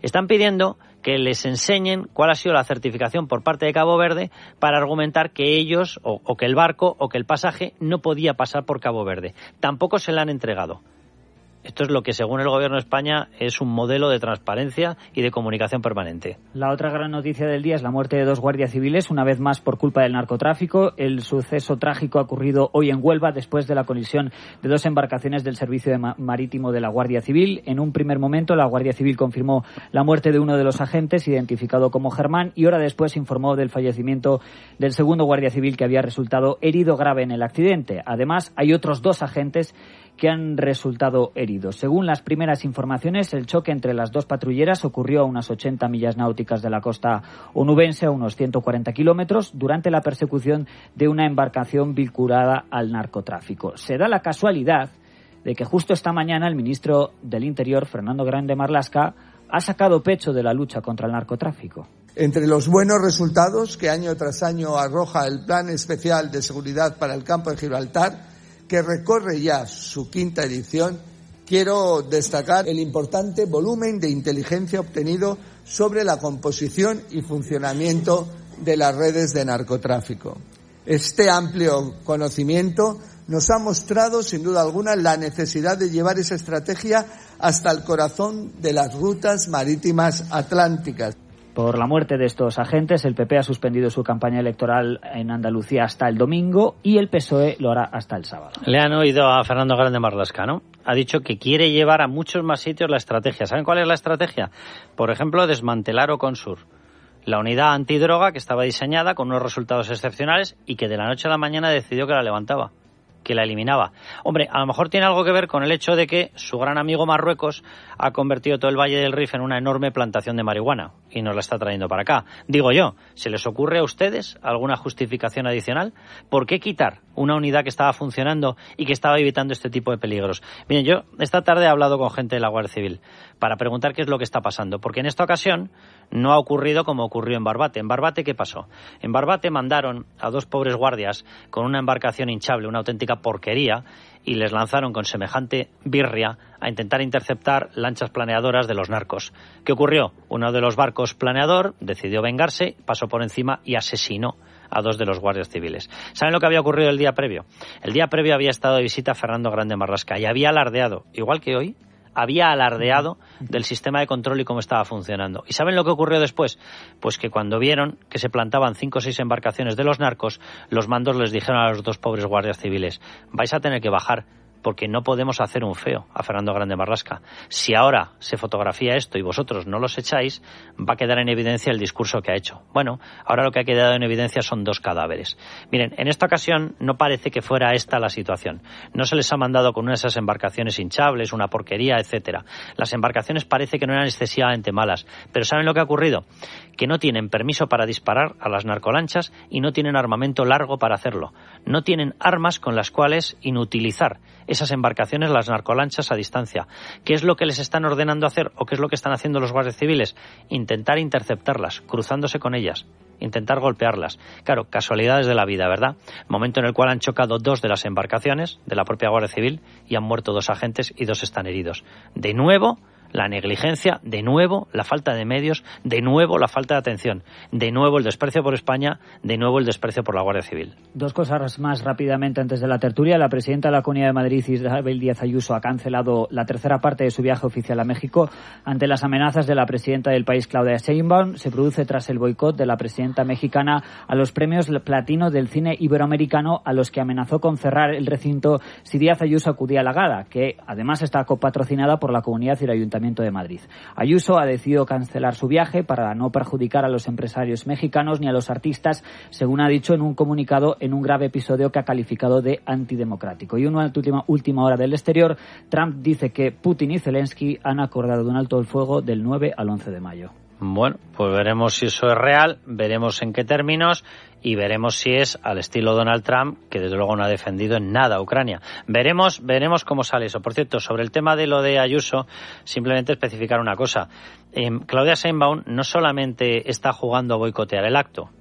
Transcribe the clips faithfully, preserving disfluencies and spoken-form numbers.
Están pidiendo que les enseñen cuál ha sido la certificación por parte de Cabo Verde para argumentar que ellos, o, o que el barco, o que el pasaje no podía pasar por Cabo Verde. Tampoco se la han entregado. Esto es lo que, según el Gobierno de España, es un modelo de transparencia y de comunicación permanente. La otra gran noticia del día es la muerte de dos guardias civiles, una vez más por culpa del narcotráfico. El suceso trágico ha ocurrido hoy en Huelva después de la colisión de dos embarcaciones del Servicio de Marítimo de la Guardia Civil. En un primer momento, la Guardia Civil confirmó la muerte de uno de los agentes, identificado como Germán, y hora después informó del fallecimiento del segundo guardia civil, que había resultado herido grave en el accidente. Además, hay otros dos agentes que han resultado heridos. Según las primeras informaciones, el choque entre las dos patrulleras ocurrió a unas ochenta millas náuticas de la costa onubense, a unos ciento cuarenta kilómetros, durante la persecución de una embarcación vinculada al narcotráfico. Se da la casualidad de que justo esta mañana el ministro del Interior, Fernando Grande Marlaska, ha sacado pecho de la lucha contra el narcotráfico. Entre los buenos resultados que año tras año arroja el Plan Especial de Seguridad para el Campo de Gibraltar, que recorre ya su quinta edición, quiero destacar el importante volumen de inteligencia obtenido sobre la composición y funcionamiento de las redes de narcotráfico. Este amplio conocimiento nos ha mostrado, sin duda alguna, la necesidad de llevar esa estrategia hasta el corazón de las rutas marítimas atlánticas. Por la muerte de estos agentes, el P P ha suspendido su campaña electoral en Andalucía hasta el domingo y el P S O E lo hará hasta el sábado. Le han oído a Fernando Grande Marlaska, ¿no? Ha dicho que quiere llevar a muchos más sitios la estrategia. ¿Saben cuál es la estrategia? Por ejemplo, desmantelar Oconsur, la unidad antidroga que estaba diseñada con unos resultados excepcionales y que de la noche a la mañana decidió que la levantaba, que la eliminaba. Hombre, a lo mejor tiene algo que ver con el hecho de que su gran amigo Marruecos ha convertido todo el Valle del Rif en una enorme plantación de marihuana y nos la está trayendo para acá. Digo yo, ¿se les ocurre a ustedes alguna justificación adicional? ¿Por qué quitar una unidad que estaba funcionando y que estaba evitando este tipo de peligros? Miren, yo esta tarde he hablado con gente de la Guardia Civil para preguntar qué es lo que está pasando, porque en esta ocasión no ha ocurrido como ocurrió en Barbate. ¿En Barbate qué pasó? En Barbate mandaron a dos pobres guardias con una embarcación hinchable, una auténtica porquería, y les lanzaron con semejante birria a intentar interceptar lanchas planeadoras de los narcos. ¿Qué ocurrió? Uno de los barcos planeador decidió vengarse, pasó por encima y asesinó a dos de los guardias civiles. ¿Saben lo que había ocurrido el día previo? El día previo había estado de visita Fernando Grande Marlaska y había alardeado, igual que hoy, había alardeado del sistema de control y cómo estaba funcionando. ¿Y saben lo que ocurrió después? Pues que cuando vieron que se plantaban cinco o seis embarcaciones de los narcos, los mandos les dijeron a los dos pobres guardias civiles: vais a tener que bajar, porque no podemos hacer un feo a Fernando Grande Marlaska. Si ahora se fotografía esto y vosotros no los echáis, va a quedar en evidencia el discurso que ha hecho. Bueno, ahora lo que ha quedado en evidencia son dos cadáveres. Miren, en esta ocasión no parece que fuera esta la situación. No se les ha mandado con una de esas embarcaciones hinchables, una porquería, etcétera. Las embarcaciones parece que no eran excesivamente malas, pero ¿saben lo que ha ocurrido? Que no tienen permiso para disparar a las narcolanchas y no tienen armamento largo para hacerlo. No tienen armas con las cuales inutilizar esas embarcaciones, las narcolanchas, a distancia. ¿Qué es lo que les están ordenando hacer o qué es lo que están haciendo los guardias civiles? Intentar interceptarlas, cruzándose con ellas, intentar golpearlas. Claro, casualidades de la vida, ¿verdad? Momento en el cual han chocado dos de las embarcaciones de la propia Guardia Civil y han muerto dos agentes y dos están heridos. De nuevo, la negligencia, de nuevo la falta de medios, de nuevo la falta de atención, de nuevo el desprecio por España, de nuevo el desprecio por la Guardia Civil. Dos cosas más rápidamente antes de la tertulia. La presidenta de la Comunidad de Madrid, Isabel Díaz Ayuso, ha cancelado la tercera parte de su viaje oficial a México ante las amenazas de la presidenta del país, Claudia Sheinbaum. Se produce tras el boicot de la presidenta mexicana a los premios platino del cine iberoamericano, a los que amenazó con cerrar el recinto si Díaz Ayuso acudía a la gala, que además está copatrocinada por la Comunidad y el Ayuntamiento de Madrid. Ayuso ha decidido cancelar su viaje para no perjudicar a los empresarios mexicanos ni a los artistas, según ha dicho en un comunicado, en un grave episodio que ha calificado de antidemocrático. Y una última, última hora del exterior, Trump dice que Putin y Zelensky han acordado un alto el fuego del nueve al once de mayo. Bueno, pues veremos si eso es real, veremos en qué términos y veremos si es al estilo Donald Trump, que desde luego no ha defendido en nada a Ucrania. Veremos, veremos cómo sale eso. Por cierto, sobre el tema de lo de Ayuso, simplemente especificar una cosa. Eh, Claudia Sheinbaum no solamente está jugando a boicotear el acto,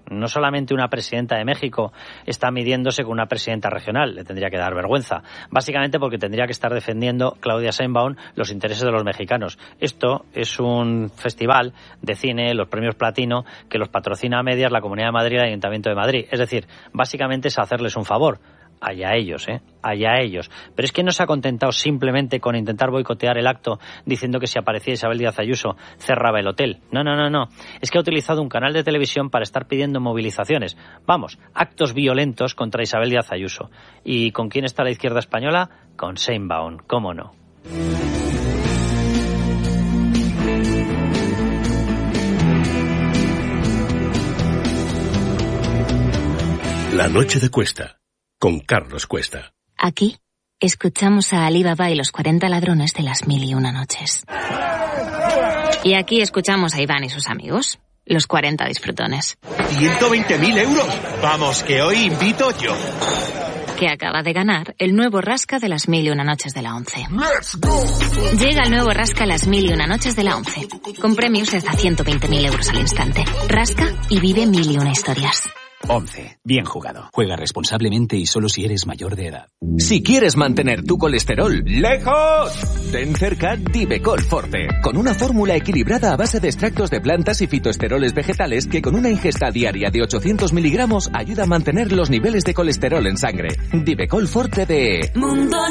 No solamente una presidenta de México está midiéndose con una presidenta regional, le tendría que dar vergüenza. Básicamente porque tendría que estar defendiendo Claudia Sheinbaum los intereses de los mexicanos. Esto es un festival de cine, los premios Platino, que los patrocina a medias la Comunidad de Madrid y el Ayuntamiento de Madrid. Es decir, básicamente es hacerles un favor. Allá ellos, ¿eh? Allá ellos. Pero es que no se ha contentado simplemente con intentar boicotear el acto diciendo que si aparecía Isabel Díaz Ayuso cerraba el hotel. No, no, no, no. Es que ha utilizado un canal de televisión para estar pidiendo movilizaciones. Vamos, actos violentos contra Isabel Díaz Ayuso. ¿Y con quién está la izquierda española? Con Sheinbaum, ¿cómo no? La noche de Cuesta, con Carlos Cuesta. Aquí escuchamos a Ali Baba y los cuarenta ladrones de las mil y una noches. Y aquí escuchamos a Iván y sus amigos, los cuarenta disfrutones. ¡ciento veinte mil euros! Vamos, que hoy invito yo. Que acaba de ganar el nuevo Rasca de las mil y una noches de la once. Llega el nuevo Rasca las mil y una noches de la once, con premios de hasta ciento veinte mil euros al instante. Rasca y vive mil y una historias. once. Bien jugado. Juega responsablemente y solo si eres mayor de edad. Si quieres mantener tu colesterol lejos, ten cerca Divecol Forte, con una fórmula equilibrada a base de extractos de plantas y fitoesteroles vegetales que con una ingesta diaria de ochocientos miligramos ayuda a mantener los niveles de colesterol en sangre. Divecol Forte de Mundo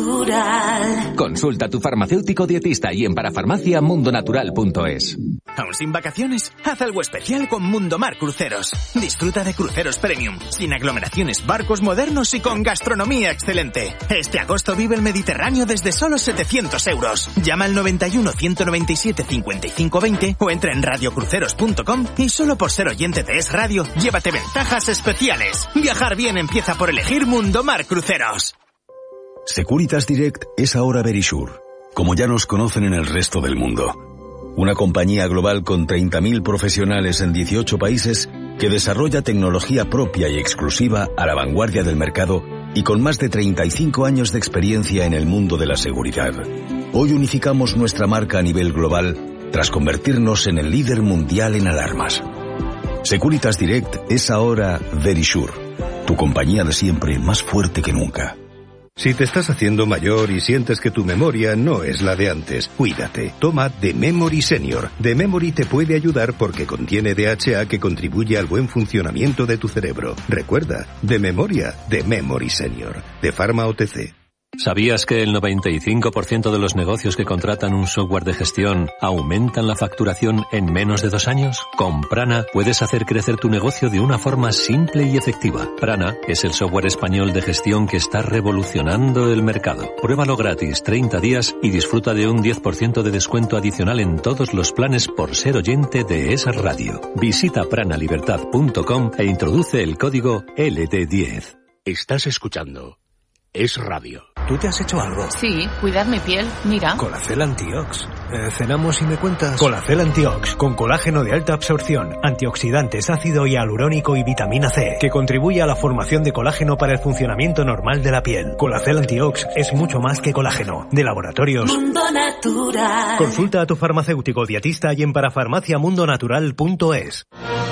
Natural. Consulta a tu farmacéutico dietista y en parafarmacia mundonatural punto es. ¿Aún sin vacaciones? Haz algo especial con Mundomar Cruceros. Disfruta de cruceros premium, sin aglomeraciones, barcos modernos y con gastronomía excelente. Este agosto vive el Mediterráneo desde solo setecientos euros. Llama al noventa y uno, ciento noventa y siete, cincuenta y cinco veinte o entra en radio cruceros punto com y solo por ser oyente de Es Radio, llévate ventajas especiales. Viajar bien empieza por elegir Mundomar Cruceros. Securitas Direct es ahora Verisure, como ya nos conocen en el resto del mundo. Una compañía global con treinta mil profesionales en dieciocho países que desarrolla tecnología propia y exclusiva a la vanguardia del mercado y con más de treinta y cinco años de experiencia en el mundo de la seguridad. Hoy unificamos nuestra marca a nivel global tras convertirnos en el líder mundial en alarmas. Securitas Direct es ahora Verisure, tu compañía de siempre más fuerte que nunca. Si te estás haciendo mayor y sientes que tu memoria no es la de antes, cuídate. Toma The Memory Senior. The Memory te puede ayudar porque contiene D H A que contribuye al buen funcionamiento de tu cerebro. Recuerda, de memoria, The Memory Senior. De Pharma O T C. ¿Sabías que el noventa y cinco por ciento de los negocios que contratan un software de gestión aumentan la facturación en menos de dos años? Con Prana puedes hacer crecer tu negocio de una forma simple y efectiva. Prana es el software español de gestión que está revolucionando el mercado. Pruébalo gratis treinta días y disfruta de un diez por ciento de descuento adicional en todos los planes por ser oyente de esa radio. Visita prana libertad punto com e introduce el código L D diez. Estás escuchando Es Radio. ¿Tú te has hecho algo? Sí, cuidar mi piel, mira. Colacel Antiox. Eh, cenamos y me cuentas. Colacel Antiox, con colágeno de alta absorción, antioxidantes, ácido hialurónico y vitamina C, que contribuye a la formación de colágeno para el funcionamiento normal de la piel. Colacel Antiox es mucho más que colágeno. De laboratorios Mundo Natural. Consulta a tu farmacéutico dietista y en parafarmacia mundonatural punto es.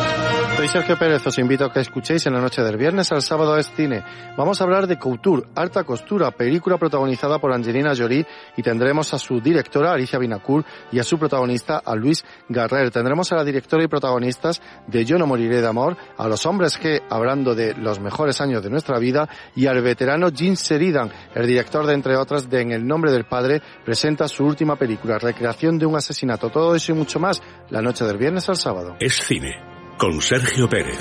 Soy Sergio Pérez, os invito a que escuchéis en la noche del viernes al sábado es cine. Vamos a hablar de Couture, Alta Costura, película protagonizada por Angelina Jolie y tendremos a su directora Alicia Vinacourt y a su protagonista a Luis Garrer. Tendremos a la directora y protagonistas de Yo no moriré de amor, a los hombres G hablando de los mejores años de nuestra vida y al veterano Jim Sheridan, el director de entre otras de En el nombre del padre, presenta su última película, recreación de un asesinato. Todo eso y mucho más, la noche del viernes al sábado. Es cine. Con Sergio Pérez.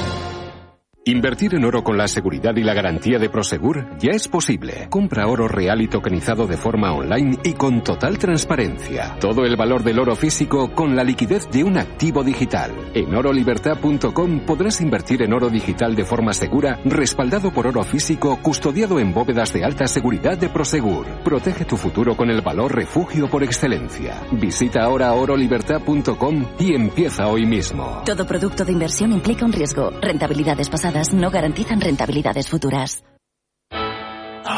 Invertir en oro con la seguridad y la garantía de Prosegur ya es posible. Compra oro real y tokenizado de forma online y con total transparencia. Todo el valor del oro físico con la liquidez de un activo digital. En oro libertad punto com podrás invertir en oro digital de forma segura, respaldado por oro físico, custodiado en bóvedas de alta seguridad de Prosegur. Protege tu futuro con el valor refugio por excelencia. Visita ahora oro libertad punto com y empieza hoy mismo. Todo producto de inversión implica un riesgo. Rentabilidades pasadas no garantizan rentabilidades futuras.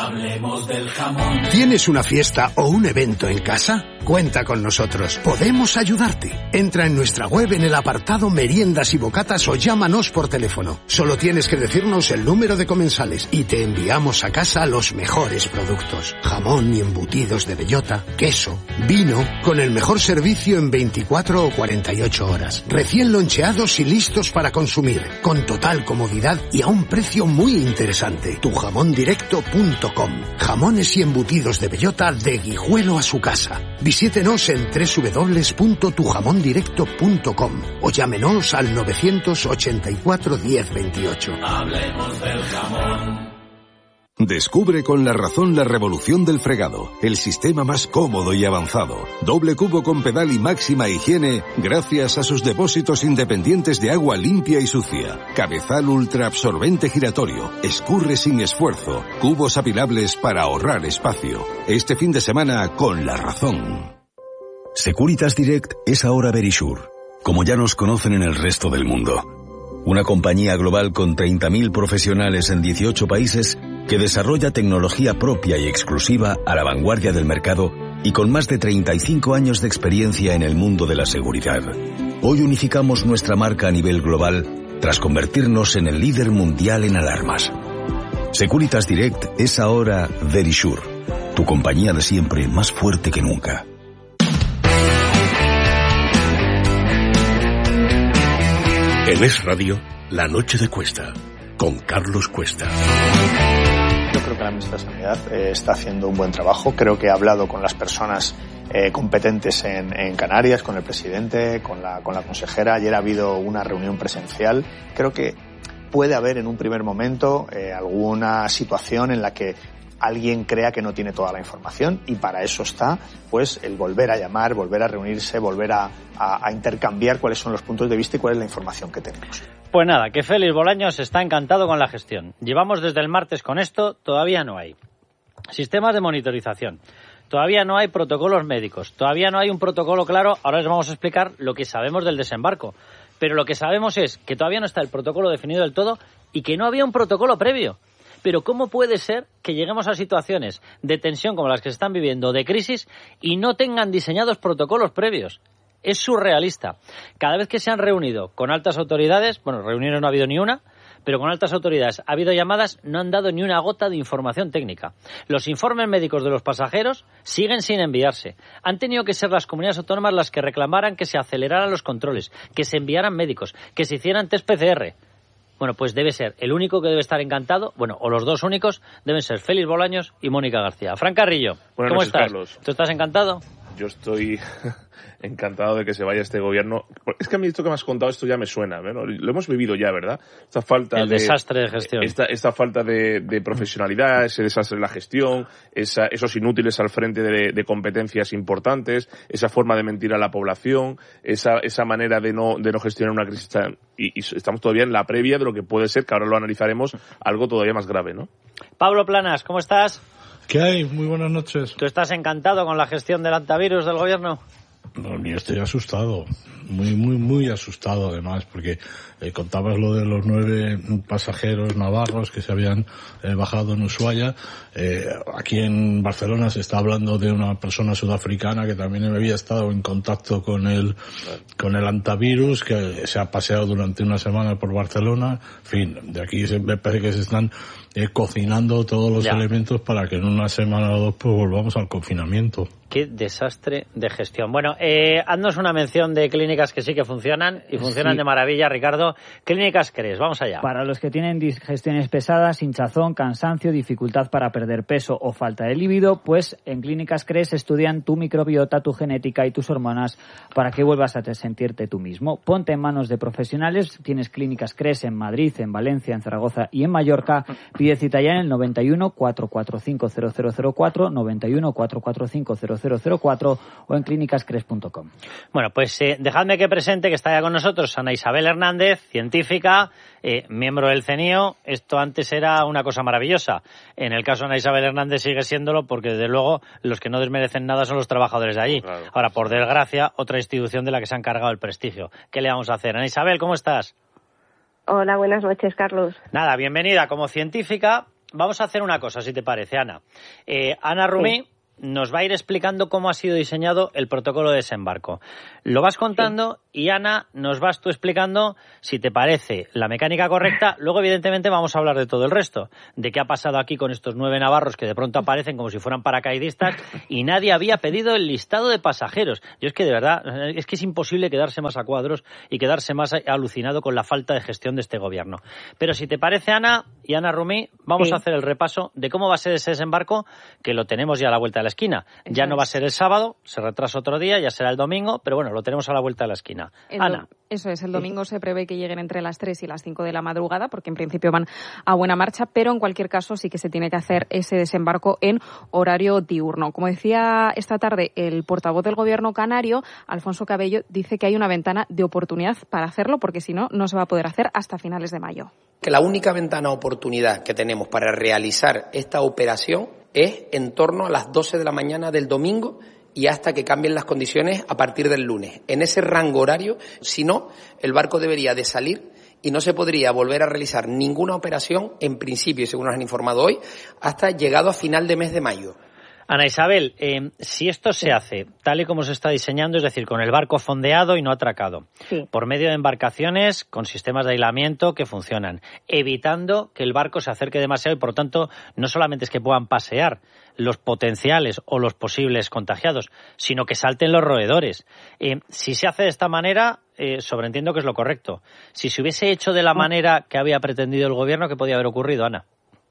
Hablemos del jamón. ¿Tienes una fiesta o un evento en casa? Cuenta con nosotros. Podemos ayudarte. Entra en nuestra web en el apartado Meriendas y Bocatas o llámanos por teléfono. Solo tienes que decirnos el número de comensales y te enviamos a casa los mejores productos. Jamón y embutidos de bellota, queso, vino, con el mejor servicio en veinticuatro o cuarenta y ocho horas. Recién loncheados y listos para consumir, con total comodidad y a un precio muy interesante. tu jamón directo punto com. Jamones y embutidos de bellota de Guijuelo a su casa. Visítenos en doble u doble u doble u punto tu jamón directo punto com o llámenos al novecientos ochenta y cuatro diez veintiocho. Hablemos del jamón. Descubre con La Razón la revolución del fregado, el sistema más cómodo y avanzado. Doble cubo con pedal y máxima higiene gracias a sus depósitos independientes de agua limpia y sucia. Cabezal ultra absorbente giratorio, escurre sin esfuerzo, cubos apilables para ahorrar espacio. Este fin de semana con La Razón. Securitas Direct es ahora Verisure, como ya nos conocen en el resto del mundo. Una compañía global con treinta mil profesionales en dieciocho países que desarrolla tecnología propia y exclusiva a la vanguardia del mercado y con más de treinta y cinco años de experiencia en el mundo de la seguridad. Hoy unificamos nuestra marca a nivel global tras convertirnos en el líder mundial en alarmas. Securitas Direct es ahora Verisure, tu compañía de siempre más fuerte que nunca. En Es Radio, La Noche de Cuesta, con Carlos Cuesta. Yo creo que la Ministra de Sanidad eh, está haciendo un buen trabajo. Creo que ha hablado con las personas eh, competentes en, en Canarias, con el presidente, con la, con la consejera. Ayer ha habido una reunión presencial. Creo que puede haber en un primer momento eh, alguna situación en la que alguien crea que no tiene toda la información, y para eso está pues el volver a llamar, volver a reunirse, volver a, a, a intercambiar cuáles son los puntos de vista y cuál es la información que tenemos. Pues nada, que Félix Bolaños está encantado con la gestión. Llevamos desde el martes con esto, todavía no hay sistemas de monitorización, todavía no hay protocolos médicos, todavía no hay un protocolo claro. Ahora les vamos a explicar lo que sabemos del desembarco, pero lo que sabemos es que todavía no está el protocolo definido del todo y que no había un protocolo previo. Pero ¿cómo puede ser que lleguemos a situaciones de tensión como las que se están viviendo, de crisis, y no tengan diseñados protocolos previos? Es surrealista. Cada vez que se han reunido con altas autoridades, bueno, reuniones no ha habido ni una, pero con altas autoridades ha habido llamadas, no han dado ni una gota de información técnica. Los informes médicos de los pasajeros siguen sin enviarse. Han tenido que ser las comunidades autónomas las que reclamaran que se aceleraran los controles, que se enviaran médicos, que se hicieran test P C R. Bueno, pues debe ser el único que debe estar encantado, bueno, o los dos únicos, deben ser Félix Bolaños y Mónica García. Fran Carrillo, Buenas ¿cómo noches, estás? Carlos. ¿Tú estás encantado? Yo estoy encantado de que se vaya este gobierno. Es que a mí esto que me has contado, esto ya me suena, ¿no? Lo hemos vivido ya, ¿verdad? Esta falta El de... desastre de gestión. Esta, esta falta de, de profesionalidad, ese desastre de la gestión, esa, esos inútiles al frente de, de competencias importantes, esa forma de mentir a la población, esa, esa manera de no, de no gestionar una crisis. Y, y estamos todavía en la previa de lo que puede ser, que ahora lo analizaremos, algo todavía más grave, ¿no? Pablo Planas, ¿cómo estás? ¿Qué hay? Muy buenas noches. ¿Tú estás encantado con la gestión del antivirus del gobierno? No, yo estoy asustado, muy, muy, muy asustado además, porque eh, contabas lo de los nueve pasajeros navarros que se habían eh, bajado en Ushuaia. Eh, aquí en Barcelona se está hablando de una persona sudafricana que también había estado en contacto con el, con el antivirus, que se ha paseado durante una semana por Barcelona. En fin, de aquí se, me parece que se están eh, cocinando todos los ya. elementos para que en una semana o dos pues volvamos al confinamiento. Qué desastre de gestión. Bueno, eh, haznos una mención de clínicas que sí que funcionan y funcionan sí. de maravilla, Ricardo. ¿Clínicas crees? Vamos allá. Para los que tienen digestiones pesadas, hinchazón, cansancio, dificultad para perder peso o falta de líbido, pues en Clínicas Cres estudian tu microbiota, tu genética y tus hormonas para que vuelvas a sentirte tú mismo. Ponte en manos de profesionales. Tienes Clínicas Cres en Madrid, en Valencia, en Zaragoza y en Mallorca. Pide cita ya en el noventa y uno, cuatrocientos cuarenta y cinco, cero cero cero cuatro, noventa y uno, cuatrocientos cuarenta y cinco, cero cero cero cuatro o en clínicas cres punto com. Bueno, pues eh, dejadme que presente que está ya con nosotros Ana Isabel Hernández, científica, eh, miembro del CENIO. Esto antes era una cosa maravillosa. En el caso de Ana Isabel Hernández sigue siéndolo porque, desde luego, los que no desmerecen nada son los trabajadores de allí. Claro. Ahora, por desgracia, otra institución de la que se han cargado el prestigio. ¿Qué le vamos a hacer? Ana Isabel, ¿cómo estás? Hola, buenas noches, Carlos. Nada, bienvenida como científica. vamos a hacer una cosa, si te parece, Ana. Eh, Ana Rumí... Sí. Nos va a ir explicando cómo ha sido diseñado el protocolo de desembarco. Lo vas contando sí. y, Ana, nos vas tú explicando si te parece la mecánica correcta. Luego, evidentemente, vamos a hablar de todo el resto. De qué ha pasado aquí con estos nueve navarros que de pronto aparecen como si fueran paracaidistas y nadie había pedido el listado de pasajeros. Yo es que, de verdad, es que es imposible quedarse más a cuadros y quedarse más alucinado con la falta de gestión de este gobierno. Pero si te parece, Ana y Ana Rumí, vamos sí. a hacer el repaso de cómo va a ser ese desembarco, que lo tenemos ya a la vuelta de la esquina. Ya no va a ser el sábado, se retrasa otro día, ya será el domingo, pero bueno, lo tenemos a la vuelta de la esquina. El Ana. Eso es, el domingo se prevé que lleguen entre las tres y las cinco de la madrugada, porque en principio van a buena marcha, pero en cualquier caso sí que se tiene que hacer ese desembarco en horario diurno. Como decía esta tarde el portavoz del Gobierno canario, Alfonso Cabello, dice que hay una ventana de oportunidad para hacerlo, porque si no, no se va a poder hacer hasta finales de mayo. Que la única ventana de oportunidad que tenemos para realizar esta operación es en torno a las doce de la mañana del domingo y hasta que cambien las condiciones a partir del lunes. En ese rango horario, si no, el barco debería de salir y no se podría volver a realizar ninguna operación, en principio, según nos han informado hoy, hasta llegado a final de mes de mayo. Ana Isabel, eh, si esto se hace tal y como se está diseñando, es decir, con el barco fondeado y no atracado, sí. por medio de embarcaciones con sistemas de aislamiento que funcionan, evitando que el barco se acerque demasiado y, por lo tanto, no solamente es que puedan pasear los potenciales o los posibles contagiados, sino que salten los roedores. Eh, si se hace de esta manera, eh, sobreentiendo que es lo correcto. Si se hubiese hecho de la manera que había pretendido el Gobierno, ¿qué podía haber ocurrido, Ana?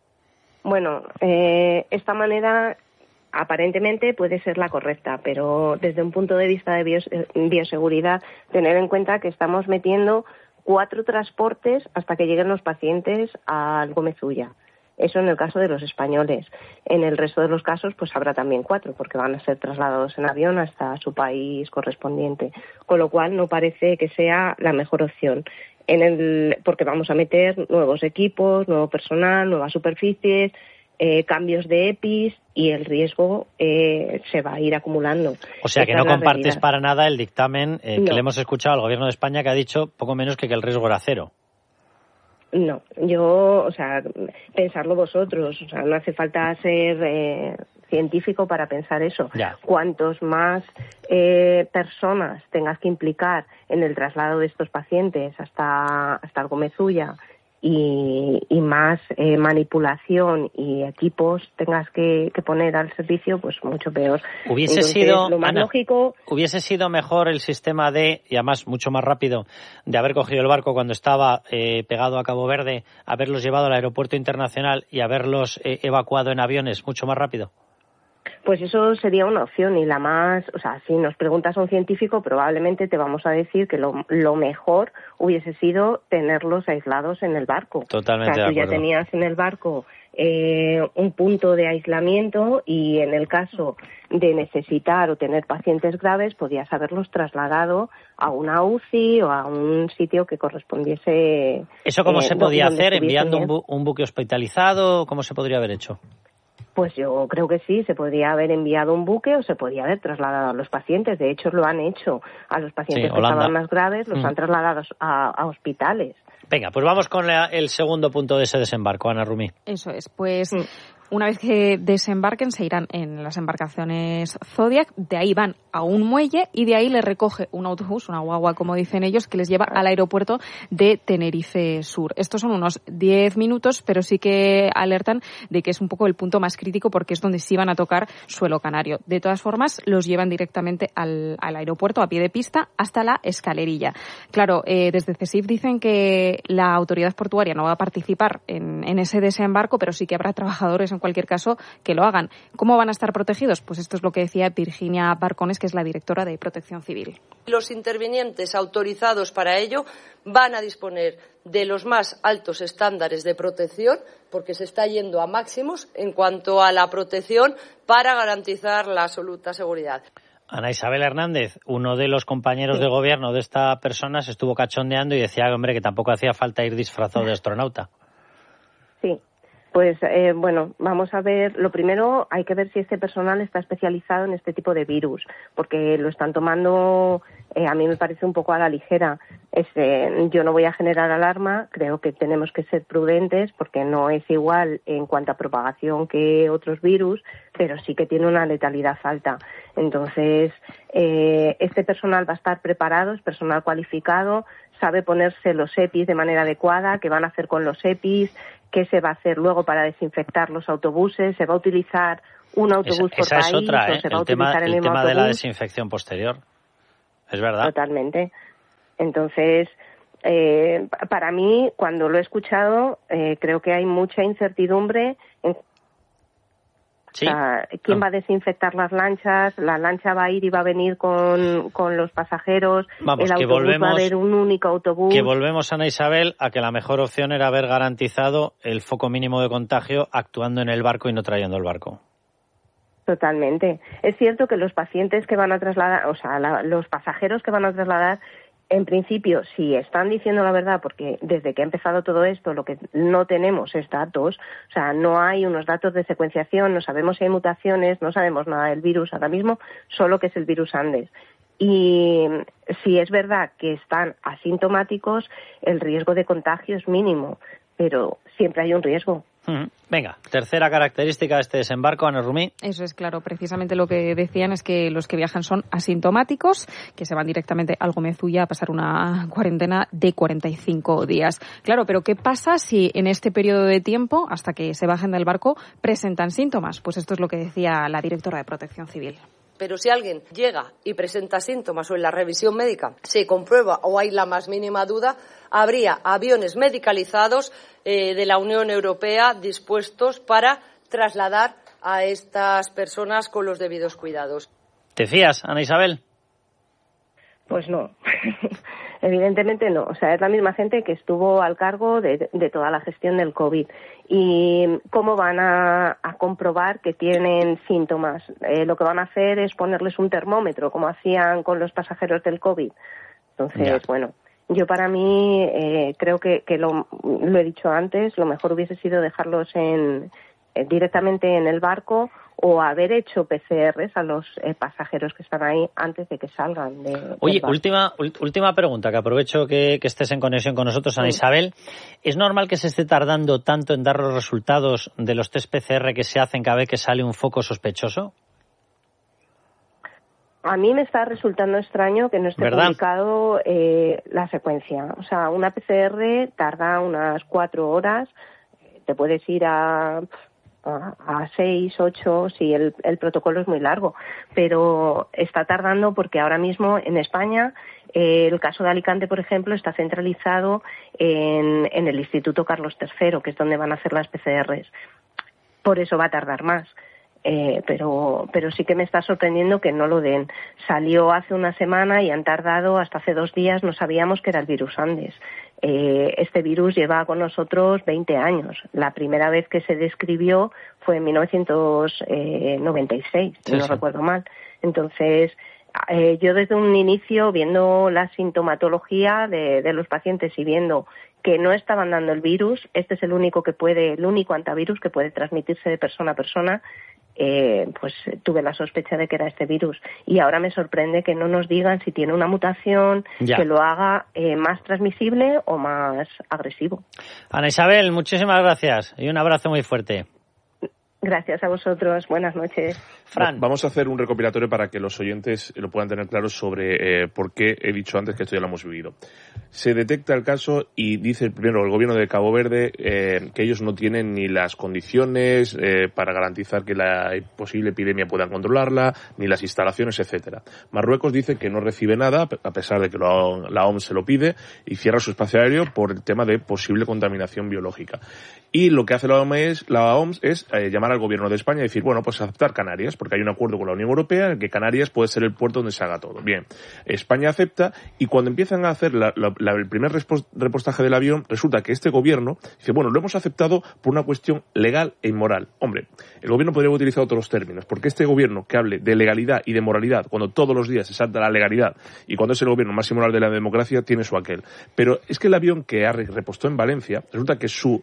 Bueno, eh, esta manera... aparentemente puede ser la correcta, pero desde un punto de vista de bios- bioseguridad, tener en cuenta que estamos metiendo cuatro transportes hasta que lleguen los pacientes al Gómez Ulla. Eso en el caso de los españoles. En el resto de los casos, pues habrá también cuatro, porque van a ser trasladados en avión hasta su país correspondiente. Con lo cual, no parece que sea la mejor opción. En el, porque vamos a meter nuevos equipos, nuevo personal, nuevas superficies, Eh, cambios de E P I s y el riesgo eh, se va a ir acumulando. O sea, que Esta no compartes realidad. para nada el dictamen eh, no. que le hemos escuchado al Gobierno de España, que ha dicho poco menos que, que el riesgo era cero. No, yo, o sea, pensarlo vosotros, o sea, no hace falta ser eh, científico para pensar eso. Ya. Cuantos más eh, personas tengas que implicar en el traslado de estos pacientes hasta, hasta el Gómez Ulla, Y, y más eh, manipulación y equipos tengas que, que poner al servicio, pues mucho peor. Hubiese Entonces, sido, lo más Ana, lógico, hubiese sido mejor el sistema de, y además mucho más rápido, de haber cogido el barco cuando estaba eh, pegado a Cabo Verde, haberlos llevado al aeropuerto internacional y haberlos eh, evacuado en aviones mucho más rápido. pues eso sería una opción y la más, o sea, si nos preguntas a un científico, probablemente te vamos a decir que lo, lo mejor hubiese sido tenerlos aislados en el barco. Totalmente o sea, de tú ya acuerdo. tenías en el barco eh, un punto de aislamiento y en el caso de necesitar o tener pacientes graves, podías haberlos trasladado a una U C I o a un sitio que correspondiese. ¿Eso cómo eh, se podía donde hacer? ¿Enviando un, estuviesen bu- un buque hospitalizado? ¿Cómo se podría haber hecho? Pues yo creo que sí, se podría haber enviado un buque o se podría haber trasladado a los pacientes. De hecho, lo han hecho. A los pacientes Sí, que Holanda. estaban más graves los Mm. han trasladado a, a hospitales. Venga, pues vamos con la- el segundo punto de ese desembarco, Ana Rumí. Eso es, pues una vez que desembarquen se irán en las embarcaciones Zodiac, de ahí van a un muelle y de ahí les recoge un autobús, una guagua como dicen ellos, que les lleva al aeropuerto de Tenerife Sur. Estos son unos diez minutos, pero sí que alertan de que es un poco el punto más crítico porque es donde sí van a tocar suelo canario. De todas formas, los llevan directamente al, al aeropuerto a pie de pista hasta la escalerilla. Claro, eh, desde CESIF dicen que la autoridad portuaria no va a participar en, en ese desembarco, pero sí que habrá trabajadores en cualquier caso que lo hagan. ¿Cómo van a estar protegidos? Pues esto es lo que decía Virginia Barcones, que es la directora de Protección Civil. Los intervinientes autorizados para ello van a disponer de los más altos estándares de protección, porque se está yendo a máximos en cuanto a la protección para garantizar la absoluta seguridad. Ana Isabel Hernández, uno de los compañeros de gobierno de esta persona, se estuvo cachondeando y decía, hombre, que tampoco hacía falta ir disfrazado de astronauta. Sí. Pues eh, bueno, vamos a ver, lo primero hay que ver si este personal está especializado en este tipo de virus, porque lo están tomando, eh, a mí me parece un poco a la ligera. Este, yo no voy a generar alarma, creo que tenemos que ser prudentes porque no es igual en cuanto a propagación que otros virus, pero sí que tiene una letalidad alta. Entonces, eh, este personal va a estar preparado, es personal cualificado, sabe ponerse los EPIs de manera adecuada, qué van a hacer con los EPIs, qué se va a hacer luego para desinfectar los autobuses, se va a utilizar un autobús esa, por esa país es otra, ¿eh? o se va el a utilizar tema, el, el mismo tema autobús. de la desinfección posterior. Es verdad. Totalmente. Entonces, eh, para mí, cuando lo he escuchado, eh, creo que hay mucha incertidumbre en ¿Sí? O sea, ¿quién ah. va a desinfectar las lanchas? ¿La lancha va a ir y va a venir con, con los pasajeros? Vamos, ¿El que autobús volvemos, va a haber un único autobús? Que volvemos, Ana Isabel, a que la mejor opción era haber garantizado el foco mínimo de contagio actuando en el barco y no trayendo el barco. Totalmente. Es cierto que los pacientes que van a trasladar, o sea, la, los pasajeros que van a trasladar, en principio, si están diciendo la verdad, porque desde que ha empezado todo esto lo que no tenemos es datos, o sea, no hay unos datos de secuenciación, no sabemos si hay mutaciones, no sabemos nada del virus ahora mismo, solo que es el virus Andes. Y si es verdad que están asintomáticos, el riesgo de contagio es mínimo, pero siempre hay un riesgo. Venga, tercera característica de este desembarco, Ana Rumí. Eso es claro, precisamente lo que decían es que los que viajan son asintomáticos, que se van directamente al Gomezulla a pasar una cuarentena de cuarenta y cinco días. Claro, pero ¿qué pasa si en este periodo de tiempo, hasta que se bajen del barco, presentan síntomas? Pues esto es lo que decía la directora de Protección Civil. Pero si alguien llega y presenta síntomas o en la revisión médica se comprueba o hay la más mínima duda, habría aviones medicalizados eh, de la Unión Europea dispuestos para trasladar a estas personas con los debidos cuidados. ¿Te fías, Ana Isabel? Pues no. Evidentemente no. O sea, es la misma gente que estuvo al cargo de, de toda la gestión del COVID. ¿Y cómo van a, a comprobar que tienen síntomas? Eh, lo que van a hacer es ponerles un termómetro, como hacían con los pasajeros del COVID. Entonces, ya. bueno, yo para mí eh, creo que, que lo, lo he dicho antes, lo mejor hubiese sido dejarlos en, eh, directamente en el barco o haber hecho P C Rs a los eh, pasajeros que están ahí antes de que salgan. De, Oye, última última pregunta, que aprovecho que, que estés en conexión con nosotros, Ana sí. Isabel. ¿Es normal que se esté tardando tanto en dar los resultados de los test P C R que se hacen cada vez que sale un foco sospechoso? A mí me está resultando extraño que no esté ¿verdad? publicado eh, la secuencia. O sea, una P C R tarda unas cuatro horas, te puedes ir a... a seis, ocho, sí, el, el protocolo es muy largo, pero está tardando porque ahora mismo en España eh, el caso de Alicante, por ejemplo, está centralizado en, en el Instituto Carlos tercero, que es donde van a hacer las P C Rs. Por eso va a tardar más. Eh, pero pero sí que me está sorprendiendo que no lo den. Salió hace una semana y han tardado hasta hace dos días, no sabíamos que era el virus Andes. Eh, este virus lleva con nosotros veinte años. La primera vez que se describió fue en mil novecientos noventa y seis, si sí, no sí. recuerdo mal. Entonces, eh, yo desde un inicio, viendo la sintomatología de, de los pacientes y viendo que no estaban dando el virus, este es el único que puede, el único antivirus que puede transmitirse de persona a persona, eh, pues tuve la sospecha de que era este virus. Y ahora me sorprende que no nos digan si tiene una mutación ya. que lo haga eh, más transmisible o más agresivo. Ana Isabel, muchísimas gracias y un abrazo muy fuerte. Gracias a vosotros. Buenas noches. Fran. Vamos a hacer un recopilatorio para que los oyentes lo puedan tener claro sobre eh, por qué he dicho antes que esto ya lo hemos vivido. Se detecta el caso y dice primero el gobierno de Cabo Verde eh, que ellos no tienen ni las condiciones eh, para garantizar que la posible epidemia puedan controlarla, ni las instalaciones, etcétera. Marruecos dice que no recibe nada, a pesar de que la O M S se lo pide, y cierra su espacio aéreo por el tema de posible contaminación biológica. Y lo que hace la O M S, la O M S es eh, llamar al gobierno de España y decir, bueno, pues aceptar Canarias, porque hay un acuerdo con la Unión Europea en el que Canarias puede ser el puerto donde se haga todo. Bien, España acepta y cuando empiezan a hacer la, la, la, el primer repostaje del avión, resulta que este gobierno dice, bueno, lo hemos aceptado por una cuestión legal e inmoral. Hombre, el gobierno podría haber utilizado otros términos, porque este gobierno que hable de legalidad y de moralidad, cuando todos los días se salta la legalidad y cuando es el gobierno más inmoral de la democracia, tiene su aquel. Pero es que el avión que ha repostó en Valencia, resulta que su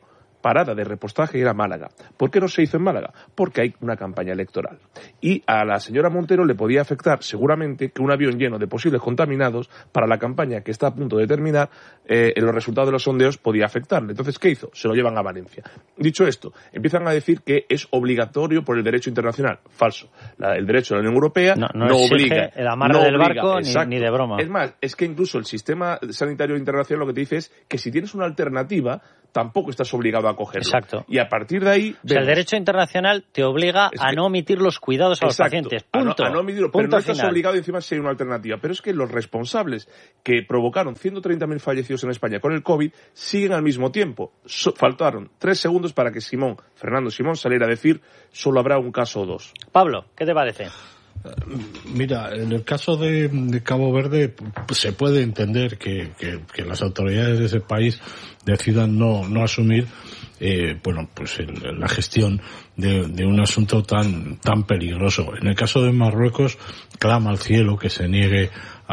parada de repostaje era Málaga. ¿Por qué no se hizo en Málaga? Porque hay una campaña electoral. Y a la señora Montero le podía afectar seguramente que un avión lleno de posibles contaminados para la campaña que está a punto de terminar, eh, en los resultados de los sondeos podía afectarle. Entonces, ¿qué hizo? Se lo llevan a Valencia. Dicho esto, empiezan a decir que es obligatorio por el derecho internacional. Falso. La, el derecho de la Unión Europea no, no, no obliga. El amarre no del obliga, barco ni, ni de broma. Es más, es que incluso el sistema sanitario internacional lo que te dice es que si tienes una alternativa, tampoco estás obligado a cogerlo. Exacto. Y a partir de ahí... O sea, el derecho internacional te obliga es que, a no omitir los cuidados a los exacto, pacientes. Punto. A no, a no omitirlo, pero no estás final. obligado encima si hay una alternativa. Pero es que los responsables que provocaron ciento treinta mil fallecidos en España con el COVID siguen al mismo tiempo. So, faltaron tres segundos para que Simón, Fernando Simón, saliera a decir solo habrá un caso o dos. Pablo, ¿qué te parece? Mira, en el caso de, de Cabo Verde pues, se puede entender que, que, que las autoridades de ese país decidan no, no asumir eh, bueno, pues el, la gestión de, de un asunto tan, tan peligroso. En el caso de Marruecos, clama al cielo que se niegue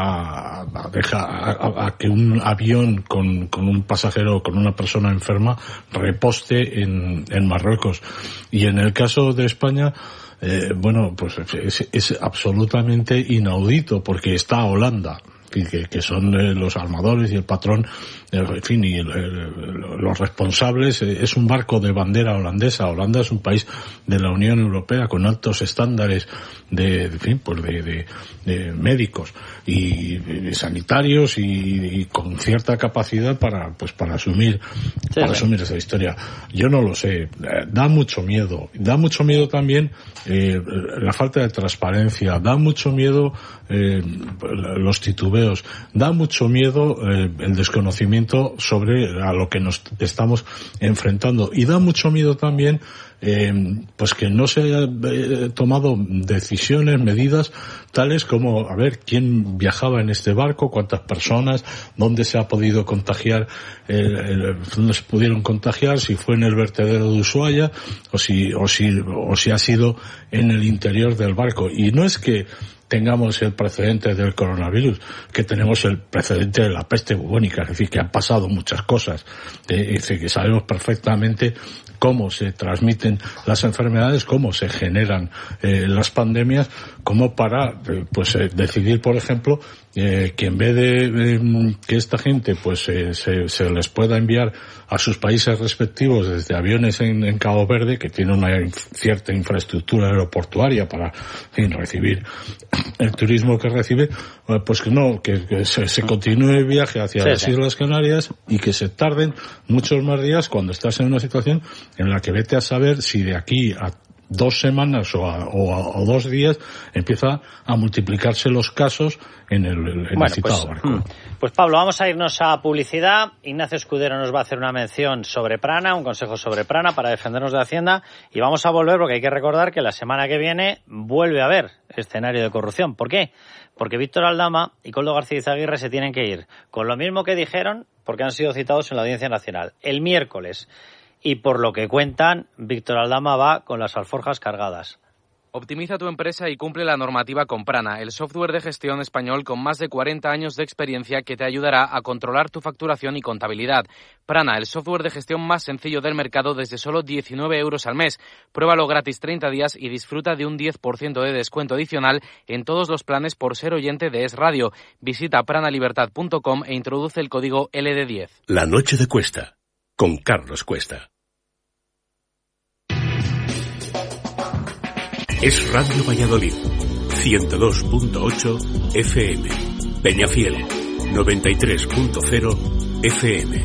a, a, dejar, a, a que un avión con, con un pasajero, con una persona enferma, reposte en, en Marruecos. Y en el caso de España, Eh, bueno, pues es, es absolutamente inaudito porque está Holanda, que, que son eh, los armadores y el patrón, eh, en fin, y el, el, los responsables. Eh, es un barco de bandera holandesa. Holanda es un país de la Unión Europea con altos estándares de, en fin, pues de, de, de médicos y, y sanitarios y, y con cierta capacidad para, pues para asumir, sí, para asumir esa historia. Yo no lo sé. Eh, da mucho miedo. Da mucho miedo también eh, la falta de transparencia. Da mucho miedo eh, los titubeos. Da mucho miedo eh, el desconocimiento sobre a lo que nos estamos enfrentando y da mucho miedo también eh, pues que no se hayan eh, tomado decisiones, medidas tales como a ver quién viajaba en este barco, cuántas personas, dónde se ha podido contagiar, eh, eh, dónde se pudieron contagiar, si fue en el vertedero de Ushuaia o si o si o si ha sido en el interior del barco. Y no es que tengamos el precedente del coronavirus, que tenemos el precedente de la peste bubónica, es decir, que han pasado muchas cosas, eh, es decir, que sabemos perfectamente cómo se transmiten las enfermedades, cómo se generan eh, las pandemias, como para eh, pues eh, decidir, por ejemplo, eh, que en vez de eh, que esta gente pues eh, se, se les pueda enviar a sus países respectivos desde aviones en, en Cabo Verde, que tiene una inf- cierta infraestructura aeroportuaria para, en fin, recibir el turismo que recibe, pues que no, que, que se, se continúe el viaje hacia sí, las sí. Islas Canarias y que se tarden muchos más días cuando estás en una situación en la que vete a saber si de aquí a dos semanas o, a, o, a, o dos días empieza a multiplicarse los casos en el, en bueno, el citado pues, barco. Pues Pablo, vamos a irnos a publicidad. Ignacio Escudero nos va a hacer una mención sobre Prana, un consejo sobre Prana para defendernos de Hacienda, y vamos a volver porque hay que recordar que la semana que viene vuelve a haber escenario de corrupción. ¿Por qué? Porque Víctor Aldama y Koldo García Izaguirre se tienen que ir con lo mismo que dijeron, porque han sido citados en la Audiencia Nacional el miércoles. Y por lo que cuentan, Víctor Aldama va con las alforjas cargadas. Optimiza tu empresa y cumple la normativa con Prana, el software de gestión español con más de cuarenta años de experiencia que te ayudará a controlar tu facturación y contabilidad. Prana, el software de gestión más sencillo del mercado desde solo diecinueve euros al mes. Pruébalo gratis treinta días y disfruta de un diez por ciento de descuento adicional en todos los planes por ser oyente de Es Radio. Visita pranalibertad punto com e introduce el código L D diez. La noche de Cuesta, con Carlos Cuesta. Es Radio Valladolid, ciento dos punto ocho F M, Peñafiel, noventa y tres punto cero F M.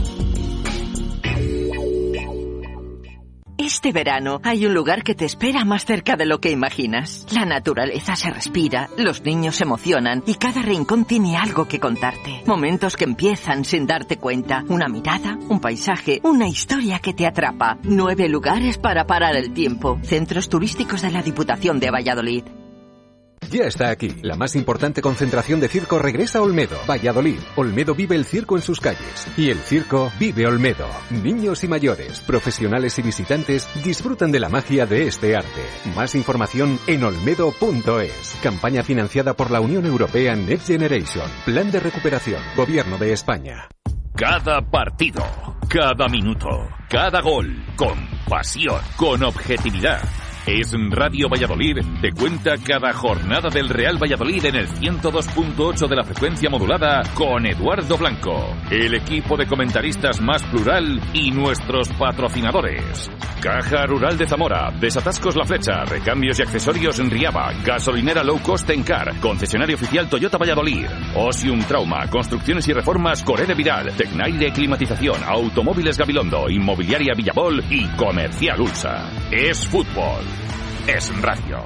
Este verano hay un lugar que te espera más cerca de lo que imaginas. La naturaleza se respira, los niños se emocionan y cada rincón tiene algo que contarte. Momentos que empiezan sin darte cuenta. Una mirada, un paisaje, una historia que te atrapa. Nueve lugares para parar el tiempo. Centros turísticos de la Diputación de Valladolid. Ya está aquí. La más importante concentración de circo regresa a Olmedo, Valladolid. Olmedo vive el circo en sus calles. Y el circo vive Olmedo. Niños y mayores, profesionales y visitantes disfrutan de la magia de este arte. Más información en olmedo punto es. Campaña financiada por la Unión Europea Next Generation. Plan de recuperación. Gobierno de España. Cada partido, Cada minuto, cada gol, con pasión, con objetividad. Es Radio Valladolid, te cuenta cada jornada del Real Valladolid en el ciento dos punto ocho de la frecuencia modulada con Eduardo Blanco, el equipo de comentaristas más plural y nuestros patrocinadores. Caja Rural de Zamora, Desatascos La Flecha, recambios y accesorios en Riaba, gasolinera low cost Encar, concesionario oficial Toyota Valladolid, Osium Trauma, construcciones y reformas Coré de Viral, Tecnaire Climatización, Automóviles Gabilondo, Inmobiliaria Villabol y Comercial Ulsa. Es fútbol. Es radio.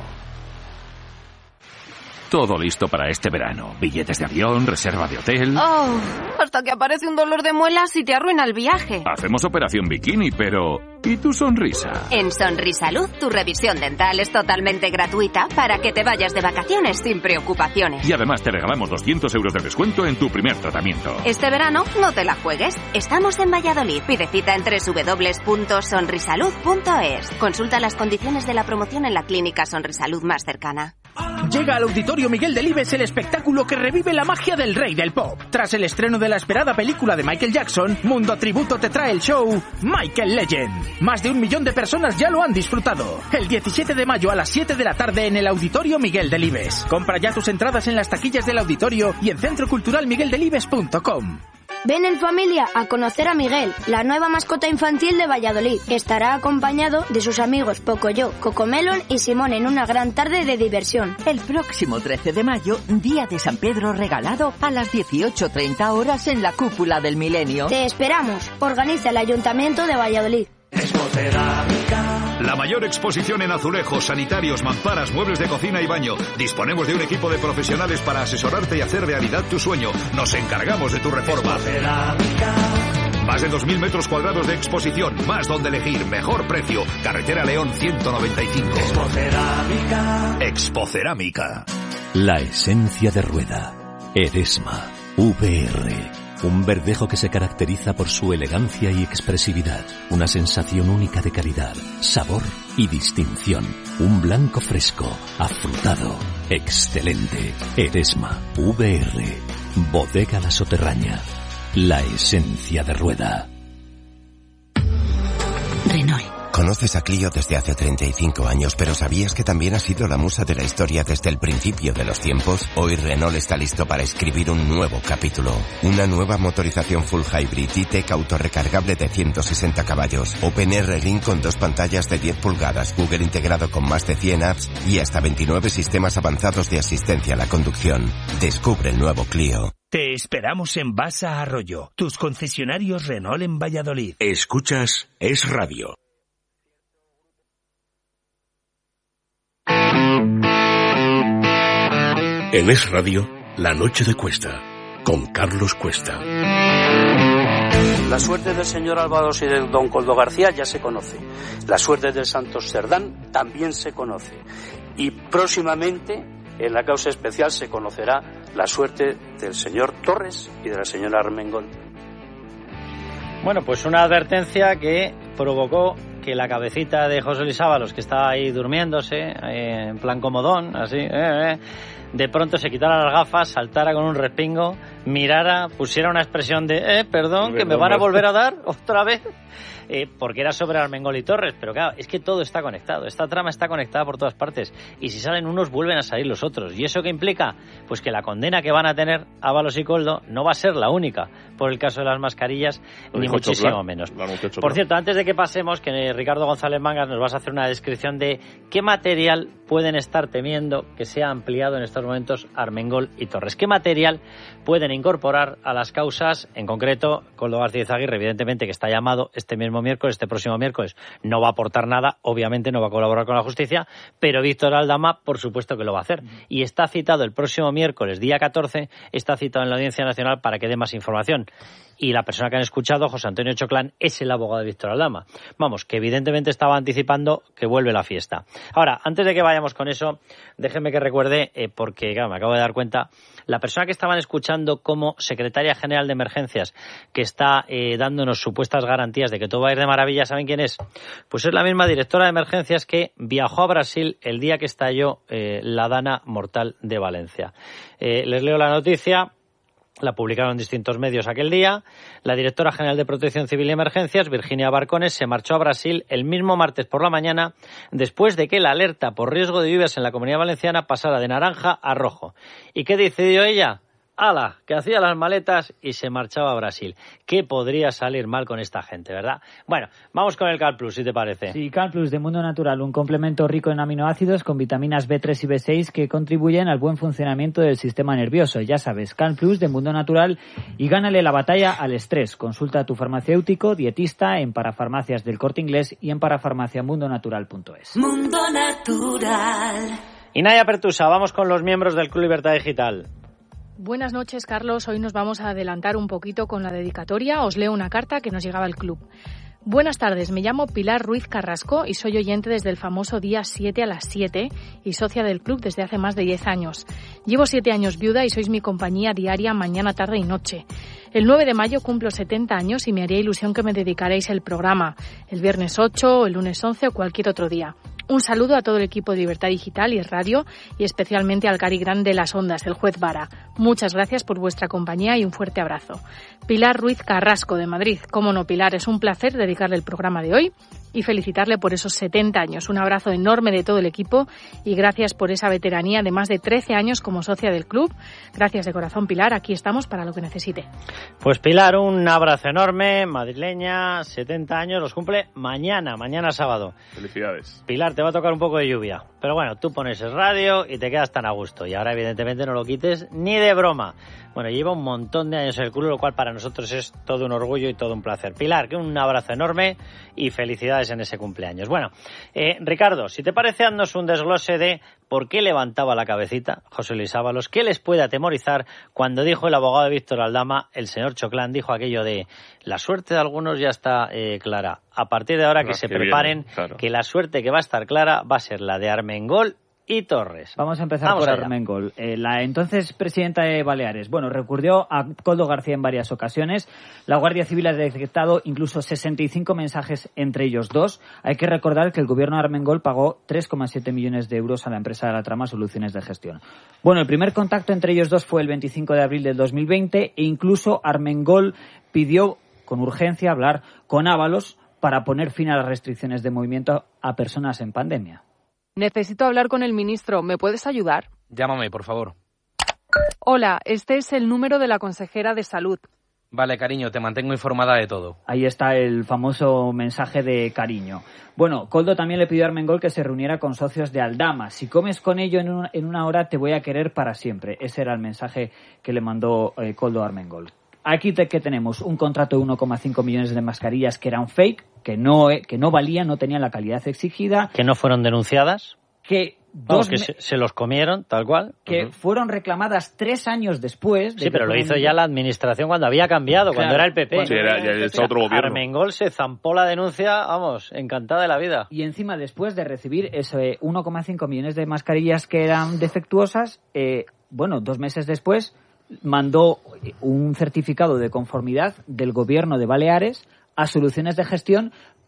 Todo listo para este verano. Billetes de avión, reserva de hotel. Oh, hasta que aparece un dolor de muelas y te arruina el viaje. Hacemos operación bikini, pero... ¿y tu sonrisa? En Sonrisalud, tu revisión dental es totalmente gratuita para que te vayas de vacaciones sin preocupaciones. Y además te regalamos doscientos euros de descuento en tu primer tratamiento. Este verano no te la juegues. Estamos en Valladolid. Pide cita en doble u doble u doble u punto sonrisalud punto es. Consulta las condiciones de la promoción en la clínica Sonrisalud más cercana. Llega al Auditorio Miguel Delibes el espectáculo que revive la magia del rey del pop. Tras el estreno de la esperada película de Michael Jackson, Mundo Tributo te trae el show Michael Legend. Más de un millón de personas ya lo han disfrutado. El diecisiete de mayo a las siete de la tarde en el Auditorio Miguel Delibes. Compra ya tus entradas en las taquillas del auditorio y en centro cultural miguel delibes punto com. Ven en familia a conocer a Miguel, la nueva mascota infantil de Valladolid. Estará acompañado de sus amigos Pocoyo, Cocomelon y Simón en una gran tarde de diversión. El próximo trece de mayo, Día de San Pedro regalado a las dieciocho treinta horas en la Cúpula del Milenio. Te esperamos. Organiza el Ayuntamiento de Valladolid. La mayor exposición en azulejos, sanitarios, mamparas, muebles de cocina y baño. Disponemos de un equipo de profesionales para asesorarte y hacer realidad tu sueño. Nos encargamos de tu reforma. Más de dos mil metros cuadrados de exposición, más donde elegir, mejor precio. Carretera León ciento noventa y cinco. Expocerámica. Expocerámica. La esencia de Rueda. Eresma. V R. Un verdejo que se caracteriza por su elegancia y expresividad. Una sensación única de calidad, sabor y distinción. Un blanco fresco, afrutado, excelente. Eresma, V R, Bodega La Soterraña. La esencia de Rueda. Renault. Conoces a Clio desde hace treinta y cinco años, pero ¿sabías que también ha sido la musa de la historia desde el principio de los tiempos? Hoy Renault está listo para escribir un nuevo capítulo. Una nueva motorización full hybrid E-Tech autorrecargable de ciento sesenta caballos. OpenR Ring con dos pantallas de diez pulgadas, Google integrado con más de cien apps y hasta veintinueve sistemas avanzados de asistencia a la conducción. Descubre el nuevo Clio. Te esperamos en Basa Arroyo, tus concesionarios Renault en Valladolid. Escuchas Es Radio. En Es Radio, La Noche de Cuesta, con Carlos Cuesta. La suerte del señor Álvaros y de don Coldo García ya se conoce. La suerte del Santos Cerdán también se conoce. Y próximamente, en la causa especial, se conocerá la suerte del señor Torres y de la señora Armengol. Bueno, pues una advertencia que provocó que la cabecita de José Luis Ábalos, que estaba ahí durmiéndose, eh, en plan comodón, así, eh, eh, de pronto se quitara las gafas, saltara con un respingo, mirara, pusiera una expresión de, eh, perdón, que me van a volver a dar otra vez, eh, porque era sobre Armengol y Torres, pero claro, es que todo está conectado, esta trama está conectada por todas partes, y si salen unos, vuelven a salir los otros, ¿y eso qué implica? Pues que la condena que van a tener Ábalos y Coldo no va a ser la única por el caso de las mascarillas, ni muchísimo Chopla, menos. Por cierto, antes de que pasemos, que Ricardo González Mangas nos vas a hacer una descripción de qué material pueden estar temiendo que sea ampliado en estos momentos Armengol y Torres. ¿Qué material pueden incorporar a las causas? En concreto, Coldo García Izaguirre, evidentemente, que está llamado este mismo miércoles, este próximo miércoles, no va a aportar nada, obviamente no va a colaborar con la justicia, pero Víctor Aldama, por supuesto que lo va a hacer. Y está citado el próximo miércoles, día catorce, está citado en la Audiencia Nacional para que dé más información. Y la persona que han escuchado, José Antonio Choclán, es el abogado de Víctor Aldama. Vamos, que evidentemente estaba anticipando que vuelve la fiesta. Ahora, antes de que vayamos con eso, déjenme que recuerde, eh, porque claro, me acabo de dar cuenta, la persona que estaban escuchando como secretaria general de emergencias, que está eh, dándonos supuestas garantías de que todo va a ir de maravilla, ¿saben quién es? Pues es la misma directora de emergencias que viajó a Brasil el día que estalló eh, la dana mortal de Valencia. Eh, les leo la noticia. La publicaron en distintos medios aquel día. La directora general de Protección Civil y Emergencias, Virginia Barcones, se marchó a Brasil el mismo martes por la mañana después de que la alerta por riesgo de lluvias en la Comunidad Valenciana pasara de naranja a rojo. ¿Y qué decidió ella? ¡Hala! Que hacía las maletas y se marchaba a Brasil. ¿Qué podría salir mal con esta gente, verdad? Bueno, vamos con el Cal Plus, si te parece. Sí, Cal Plus de Mundo Natural, un complemento rico en aminoácidos con vitaminas B tres y B seis que contribuyen al buen funcionamiento del sistema nervioso. Ya sabes, Cal Plus de Mundo Natural y gánale la batalla al estrés. Consulta a tu farmacéutico, dietista en Parafarmacias del Corte Inglés y en parafarmaciamundonatural punto es. Mundo Natural. Y Naya Pertusa, vamos con los miembros del Club Libertad Digital. Buenas noches, Carlos. Hoy nos vamos a adelantar un poquito con la dedicatoria. Os leo una carta que nos llegaba al club. Buenas tardes, me llamo Pilar Ruiz Carrasco y soy oyente desde el famoso día siete a las siete y socia del club desde hace más de diez años. Llevo siete años viuda y sois mi compañía diaria mañana, tarde y noche. El nueve de mayo cumplo setenta años y me haría ilusión que me dedicarais el programa, el viernes ocho, el lunes once o cualquier otro día. Un saludo a todo el equipo de Libertad Digital y Radio y especialmente al Cari Gran de las Ondas, el juez Vara. Muchas gracias por vuestra compañía y un fuerte abrazo. Pilar Ruiz Carrasco, de Madrid. Cómo no, Pilar, es un placer dedicarle el programa de hoy y felicitarle por esos setenta años. Un abrazo enorme de todo el equipo y gracias por esa veteranía de más de trece años como socia del club. Gracias de corazón, Pilar. Aquí estamos para lo que necesite. Pues Pilar, un abrazo enorme, madrileña, setenta años, los cumple mañana, mañana sábado. Felicidades. Pilar, te va a tocar un poco de lluvia, pero bueno, tú pones el radio y te quedas tan a gusto. Y ahora, evidentemente, no lo quites ni de broma. Bueno, lleva un montón de años en el club, lo cual para nosotros es todo un orgullo y todo un placer. Pilar, que un abrazo enorme y felicidades en ese cumpleaños. Bueno, eh, Ricardo, si te parece, haznos un desglose de por qué levantaba la cabecita José Luis Ábalos, qué les puede atemorizar cuando dijo el abogado de Víctor Aldama, el señor Choclán, dijo aquello de la suerte de algunos ya está eh, clara. A partir de ahora que se preparen, claro, que la suerte que va a estar clara va a ser la de Armengol y Torres. Vamos a empezar Vamos por allá. Armengol. Eh, la entonces presidenta de Baleares, bueno, recurrió a Koldo García en varias ocasiones. La Guardia Civil ha detectado incluso sesenta y cinco mensajes entre ellos dos. Hay que recordar que el gobierno de Armengol pagó tres coma siete millones de euros a la empresa de la trama Soluciones de Gestión. Bueno, el primer contacto entre ellos dos fue el veinticinco de abril del dos mil veinte e incluso Armengol pidió con urgencia hablar con Ábalos para poner fin a las restricciones de movimiento a personas en pandemia. Necesito hablar con el ministro. ¿Me puedes ayudar? Llámame, por favor. Hola, este es el número de la consejera de Salud. Vale, cariño, te mantengo informada de todo. Ahí está el famoso mensaje de cariño. Bueno, Koldo también le pidió a Armengol que se reuniera con socios de Aldama. Si comes con ello en una, en una hora, te voy a querer para siempre. Ese era el mensaje que le mandó eh, Koldo a Armengol. Aquí te, que tenemos un contrato de uno coma cinco millones de mascarillas que eran fake, que no, que no valían, no tenían la calidad exigida. Que no fueron denunciadas. Que Dos que se, se los comieron, tal cual. Que uh-huh. fueron reclamadas tres años después. De sí, pero lo hizo ya la administración cuando había cambiado, claro, cuando era el P P. Sí, era, ya era otro gobierno. Armengol se zampó la denuncia, vamos, encantada de la vida. Y encima, después de recibir ese uno coma cinco millones de mascarillas que eran defectuosas, eh, bueno, dos meses después mandó un certificado de conformidad del gobierno de Baleares a Soluciones de Gestión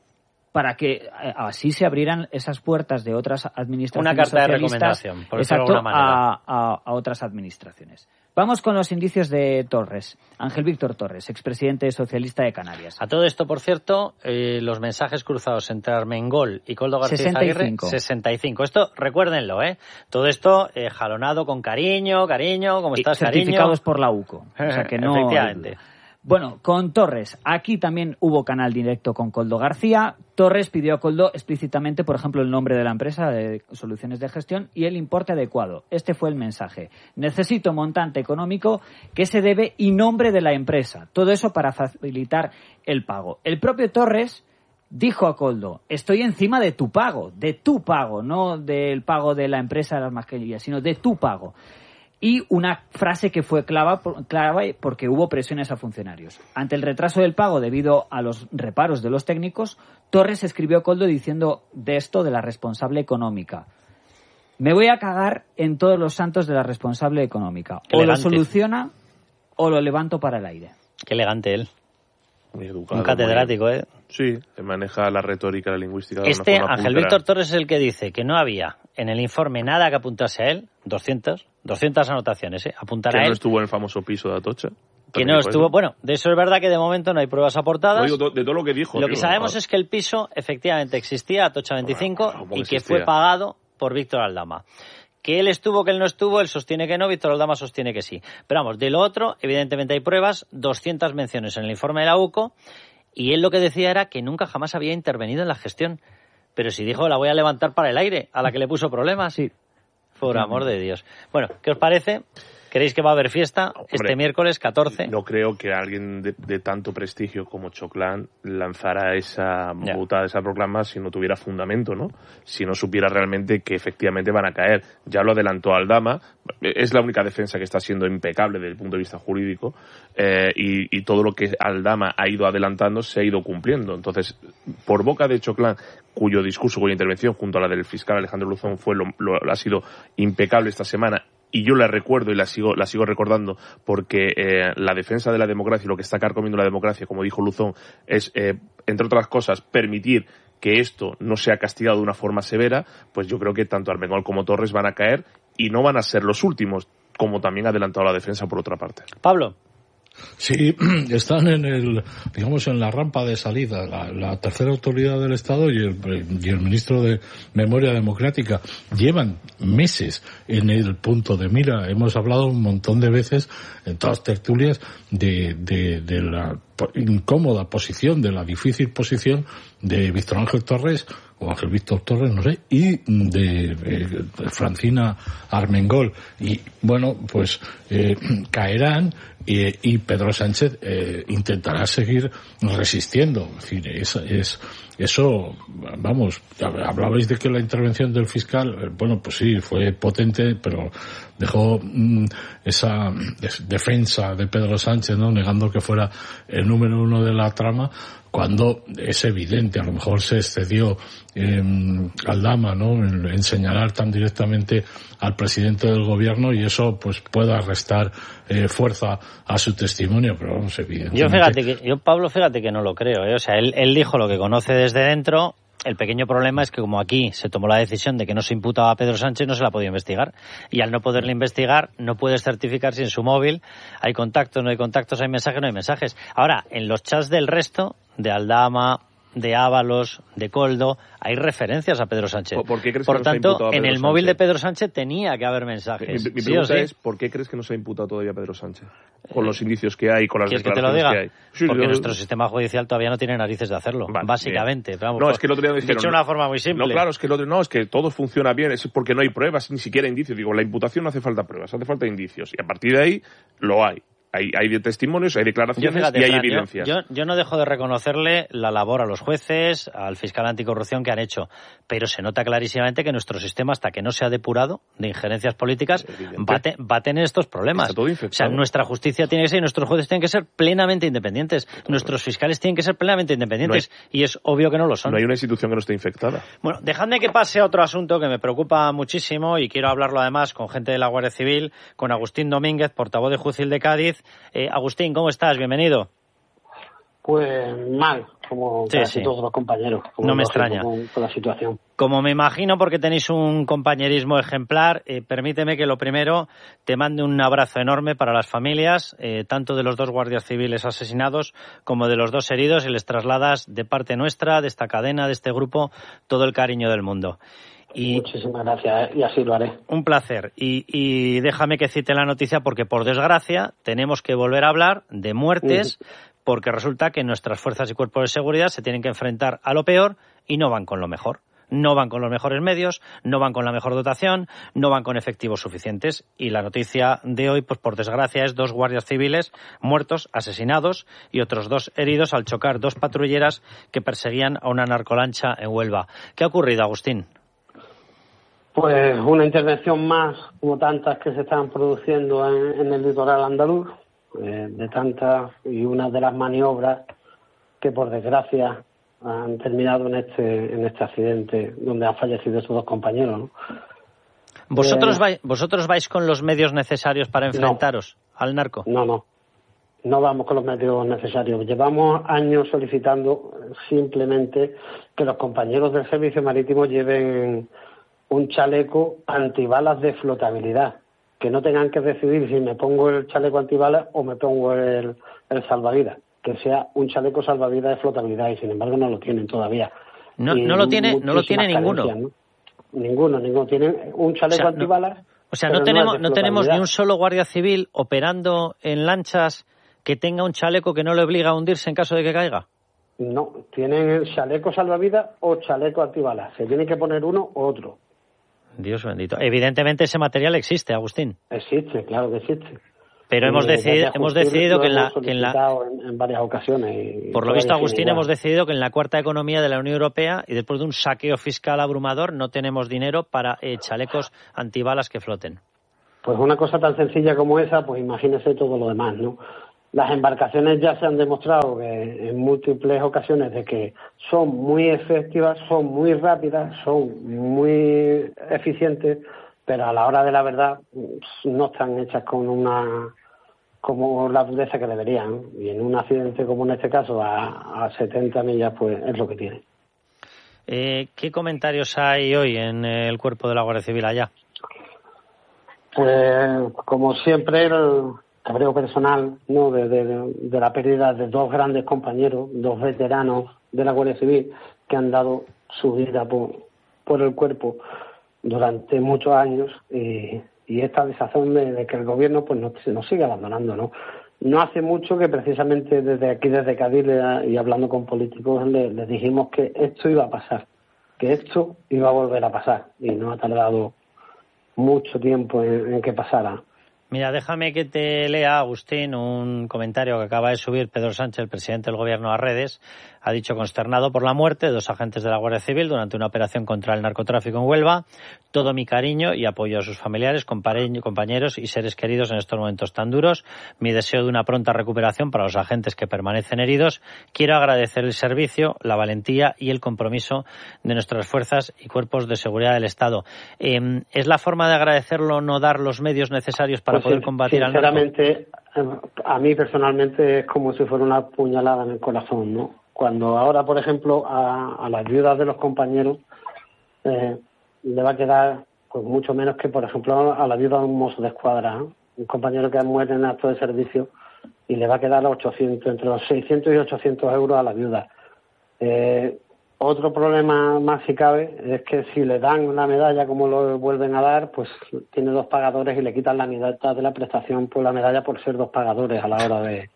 para que así se abrieran esas puertas de otras administraciones. Una carta de recomendación, por exacto, decirlo de alguna manera. A, a, a otras administraciones. Vamos con los indicios de Torres. Ángel Víctor Torres, expresidente socialista de Canarias. A todo esto, por cierto, eh, los mensajes cruzados entre Armengol y Koldo García sesenta y cinco. Aguirre, sesenta y cinco. Esto, recuérdenlo, ¿eh? Todo esto eh, jalonado con cariño, cariño, ¿cómo estás, y cariño? certificados por la U C O. O sea que no. Efectivamente. Bueno, con Torres, aquí también hubo canal directo con Koldo García. Torres pidió a Koldo explícitamente, por ejemplo, el nombre de la empresa de Soluciones de Gestión y el importe adecuado. Este fue el mensaje. Necesito montante económico que se debe y nombre de la empresa. Todo eso para facilitar el pago. El propio Torres dijo a Koldo, estoy encima de tu pago, de tu pago, no del pago de la empresa de las mascarillas, sino de tu pago. Y una frase que fue clave, clave porque hubo presiones a funcionarios. Ante el retraso del pago debido a los reparos de los técnicos, Torres escribió a Koldo diciendo de esto de la responsable económica. Me voy a cagar en todos los santos de la responsable económica. Qué o elegante. lo soluciona o lo levanto para el aire. Qué elegante él. Muy educado, un catedrático, muy... ¿eh? Sí, que maneja la retórica, la lingüística de Este una forma Ángel pulcra. Víctor Torres es el que dice que no había en el informe nada que apuntase a él, doscientos, doscientas anotaciones, ¿eh? Apuntará que él. no estuvo en el famoso piso de Atocha. Que no estuvo, bueno, de eso es verdad que de momento no hay pruebas aportadas. No, digo, de todo lo que dijo. Lo digo, que sabemos claro. es que el piso efectivamente existía, Atocha veinticinco, Bueno, y que existía? fue pagado por Víctor Aldama. Que él estuvo, que él no estuvo, él sostiene que no, Víctor Aldama sostiene que sí. Pero vamos, de lo otro, evidentemente hay pruebas, doscientas menciones en el informe de la U C O, y él lo que decía era que nunca jamás había intervenido en la gestión. Pero si dijo, la voy a levantar para el aire, a la que le puso problemas. Sí. Por amor de Dios. Bueno, ¿qué os parece? ¿Creéis que va a haber fiesta Hombre, este miércoles catorce? No creo que alguien de, de tanto prestigio como Choclán lanzara esa Ya. muta, esa proclama si no tuviera fundamento, ¿no? Si no supiera realmente que efectivamente van a caer. Ya lo adelantó Aldama, es la única defensa que está siendo impecable desde el punto de vista jurídico, eh, y, y todo lo que Aldama ha ido adelantando se ha ido cumpliendo. Entonces, por boca de Choclán, cuyo discurso, cuya intervención junto a la del fiscal Alejandro Luzón fue lo, lo, ha sido impecable esta semana, y yo la recuerdo y la sigo, la sigo recordando porque eh, la defensa de la democracia y lo que está carcomiendo la democracia, como dijo Luzón, es, eh, entre otras cosas, permitir que esto no sea castigado de una forma severa. Pues yo creo que tanto Armengol como Torres van a caer y no van a ser los últimos, como también ha adelantado la defensa por otra parte. Pablo. Sí, están en el, digamos, en la rampa de salida, la, la tercera autoridad del Estado y el, y el ministro de Memoria Democrática llevan meses en el punto de mira. Hemos hablado un montón de veces en todas tertulias de, de, de la incómoda posición, de la difícil posición de Víctor Ángel Torres, o Ángel Víctor Torres, no sé, y de, de, de Francina Armengol. Y bueno, pues eh, caerán y, y Pedro Sánchez eh, intentará seguir resistiendo. En fin, es, es eso, vamos, hablabais de que la intervención del fiscal, bueno, pues sí, fue potente, pero dejó mmm, esa defensa de Pedro Sánchez, ¿no?, negando que fuera el número uno de la trama, cuando es evidente, a lo mejor se excedió eh, Aldama, ¿no?, en, en señalar tan directamente al presidente del gobierno, y eso pues pueda restar eh, fuerza a su testimonio, pero vamos, evidentemente. Yo fíjate que, yo Pablo, fíjate que no lo creo, ¿eh? O sea, él, él dijo lo que conoce desde dentro. El pequeño problema es que como aquí se tomó la decisión de que no se imputaba a Pedro Sánchez, no se la ha podido investigar. Y al no poderle investigar, no puedes certificar si en su móvil hay contactos, no hay contactos, hay mensajes, no hay mensajes. Ahora, en los chats del resto, de Aldama, de Ábalos, de Coldo, hay referencias a Pedro Sánchez. ¿Por qué crees Por que no se ha tanto, imputado a en Pedro el móvil Sánchez? de Pedro Sánchez tenía que haber mensajes. Mi, mi ¿Sí pregunta o sí? es, ¿por qué crees que no se ha imputado todavía a Pedro Sánchez? Con los indicios que hay, con las ¿Quieres que te lo declaraciones diga? que hay. Sí, Porque yo- nuestro sistema judicial todavía no tiene narices de hacerlo, Vale, básicamente. bien. Vamos, No, por- es que el otro día me dijeron... dicho de una forma muy simple. No, claro, es que el otro, no, es que todo funciona bien, es porque no hay pruebas, ni siquiera indicios. Digo, la imputación no hace falta pruebas, hace falta indicios. Y a partir de ahí, lo hay. Hay, hay testimonios, hay Yo, declaraciones fíjate, y hay Fran, yo- evidencias. Yo, yo no dejo de reconocerle la labor a los jueces, al fiscal anticorrupción que han hecho, pero se nota clarísimamente que nuestro sistema, hasta que no se ha depurado de injerencias políticas, va a, te- va a tener estos problemas. Está todo O infectado. sea, nuestra justicia tiene que ser, y nuestros jueces tienen que ser plenamente independientes, nuestros fiscales tienen que ser plenamente independientes, y es obvio que no lo son. No hay una institución que no esté infectada. Bueno, dejadme que pase a otro asunto que me preocupa muchísimo y quiero hablarlo además con gente de la Guardia Civil, con Agustín Domínguez, portavoz de Jucil de Cádiz. Eh, Agustín, ¿cómo estás? Bienvenido. Pues mal, como Sí, casi sí. todos los compañeros. Como No me lógico, extraña. Con, con la situación. Como me imagino, porque tenéis un compañerismo ejemplar, eh, permíteme que lo primero te mande un abrazo enorme para las familias, eh, tanto de los dos guardias civiles asesinados como de los dos heridos, y les trasladas de parte nuestra, de esta cadena, de este grupo, todo el cariño del mundo. Y Muchísimas gracias, ¿eh? Y así lo haré. un placer. Y, y déjame que cite la noticia porque, por desgracia, tenemos que volver a hablar de muertes porque resulta que nuestras fuerzas y cuerpos de seguridad se tienen que enfrentar a lo peor y no van con lo mejor. No van con los mejores medios, no van con la mejor dotación, no van con efectivos suficientes. Y la noticia de hoy, pues por desgracia, es dos guardias civiles muertos, asesinados, y otros dos heridos al chocar dos patrulleras que perseguían a una narcolancha en Huelva. ¿Qué ha ocurrido, Agustín? Pues una intervención más, como tantas que se están produciendo en, en el litoral andaluz, eh, de tantas, y una de las maniobras que por desgracia han terminado en este en este accidente donde han fallecido estos dos compañeros, ¿no? ¿Vosotros, Eh, vais, ¿Vosotros vais con los medios necesarios para enfrentaros al narco? No, no. No vamos con los medios necesarios. Llevamos años solicitando simplemente que los compañeros del servicio marítimo lleven un chaleco antibalas de flotabilidad, que no tengan que decidir si me pongo el chaleco antibalas o me pongo el, el salvavidas, que sea un chaleco salvavidas de flotabilidad, y sin embargo no lo tienen todavía. No, no lo tiene, no lo tiene ninguno. ¿no? Ninguno, ninguno. Tienen un chaleco o sea, antibalas. No, o sea, no tenemos, no, no tenemos ni un solo guardia civil operando en lanchas que tenga un chaleco que no le obliga a hundirse en caso de que caiga. No, tienen el chaleco salvavidas o chaleco antibalas. Se tiene que poner uno u otro. Dios bendito. Evidentemente ese material existe, Agustín. Existe, claro que existe. Pero hemos decidido, hemos decidido que en la, que en la en, en varias ocasiones. Y por lo visto, Agustín, hemos decidido que en la cuarta economía de la Unión Europea y después de un saqueo fiscal abrumador no tenemos dinero para eh, chalecos antibalas que floten. Pues una cosa tan sencilla como esa, pues imagínese todo lo demás, ¿no? Las embarcaciones ya se han demostrado que en múltiples ocasiones de que son muy efectivas, son muy rápidas, son muy eficientes, pero a la hora de la verdad no están hechas con una como la dureza que deberían. Y en un accidente como en este caso, a, a setenta millas, pues es lo que tiene. Eh, ¿Qué comentarios hay hoy en el cuerpo de la Guardia Civil allá? Pues como siempre, el cabreo personal, ¿no? De, de, de la pérdida de dos grandes compañeros, dos veteranos de la Guardia Civil que han dado su vida por, por el cuerpo durante muchos años, y, y esta desazón de, de que el gobierno pues nos, nos sigue abandonando, ¿no? No hace mucho que precisamente desde aquí, desde Cádiz, le, y hablando con políticos, les le dijimos que esto iba a pasar, que esto iba a volver a pasar, y no ha tardado mucho tiempo en, en que pasara. Mira, déjame que te lea, Agustín, un comentario que acaba de subir Pedro Sánchez, el presidente del Gobierno, a redes. Ha dicho: consternado por la muerte de dos agentes de la Guardia Civil durante una operación contra el narcotráfico en Huelva. Todo mi cariño y apoyo a sus familiares, compañeros y seres queridos en estos momentos tan duros. Mi deseo de una pronta recuperación para los agentes que permanecen heridos. Quiero agradecer el servicio, la valentía y el compromiso de nuestras fuerzas y cuerpos de seguridad del Estado. Eh, ¿Es la forma de agradecerlo no dar los medios necesarios para pues poder sí, combatir al narco? Sinceramente, a mí personalmente es como si fuera una puñalada en el corazón, ¿no? Cuando ahora, por ejemplo, a, a las viudas de los compañeros eh, le va a quedar pues mucho menos que, por ejemplo, a la viuda de un mozo de escuadra, ¿eh? Un compañero que muere en acto de servicio, y le va a quedar ochocientos, entre los seiscientos y ochocientos euros a la viuda. Eh, otro problema más, si cabe, es que si le dan la medalla como lo vuelven a dar, pues tiene dos pagadores y le quitan la mitad de la prestación por la medalla por ser dos pagadores a la hora de...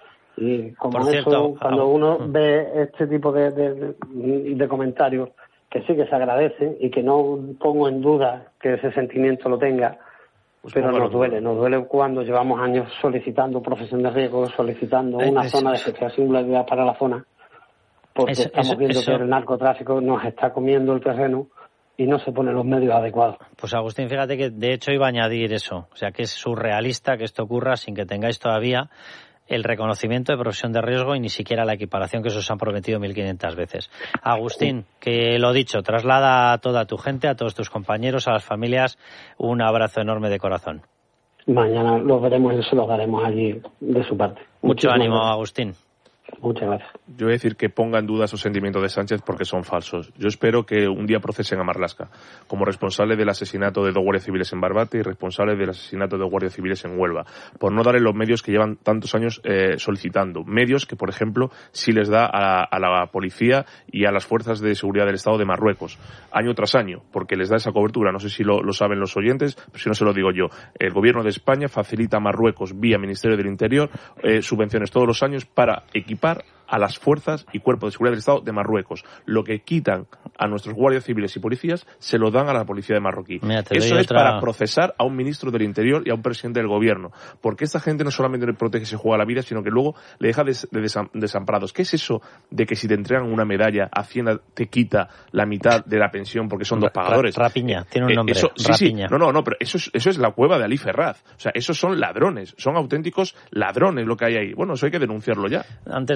Y como Por eso, cierto, cuando uno ve este tipo de, de, de comentarios, que sí que se agradecen y que no pongo en duda que ese sentimiento lo tenga, pues pero nos duele, nos duele cuando llevamos años solicitando profesión de riesgo, solicitando eh, una es, zona de especial singularidad para la zona, porque eso, estamos eso, viendo eso. que el narcotráfico nos está comiendo el terreno y no se ponen los medios adecuados. Pues Agustín, fíjate que de hecho iba a añadir eso, o sea que es surrealista que esto ocurra sin que tengáis todavía el reconocimiento de profesión de riesgo y ni siquiera la equiparación que os han prometido mil quinientas veces. Agustín, que lo dicho, traslada a toda tu gente, a todos tus compañeros, a las familias, un abrazo enorme de corazón. Mañana los veremos y se los daremos allí de su parte. Mucho Muchísimas ánimo, gracias. Agustín. Muchas gracias. Yo voy a decir que ponga en duda esos sentimientos de Sánchez porque son falsos. Yo espero que un día procesen a Marlaska como responsable del asesinato de dos guardias civiles en Barbate y responsable del asesinato de dos guardias civiles en Huelva, por no darle los medios que llevan tantos años eh, solicitando. Medios que, por ejemplo, sí les da a, a la policía y a las fuerzas de seguridad del Estado de Marruecos, año tras año, porque les da esa cobertura. No sé si lo, lo saben los oyentes, pero si no se lo digo yo. El Gobierno de España facilita a Marruecos, vía Ministerio del Interior, eh, subvenciones todos los años para equipar a las fuerzas y cuerpos de seguridad del Estado de Marruecos. Lo que quitan a nuestros guardias civiles y policías se lo dan a la policía de Marroquí. Mira, Eso es otra... para procesar a un ministro del Interior y a un presidente del Gobierno. Porque esta gente no solamente le protege y se juega la vida, sino que luego le deja des- de desam- desamparados. ¿Qué es eso de que si te entregan una medalla, Hacienda te quita la mitad de la pensión porque son dos pagadores? Ra- Rapiña, tiene un nombre. Eh, eso, sí, Rapiña. sí. No, no, no, pero eso es, eso es la cueva de Ali Ferraz. O sea, esos son ladrones, son auténticos ladrones lo que hay ahí. Bueno, eso hay que denunciarlo ya. Antes de que nos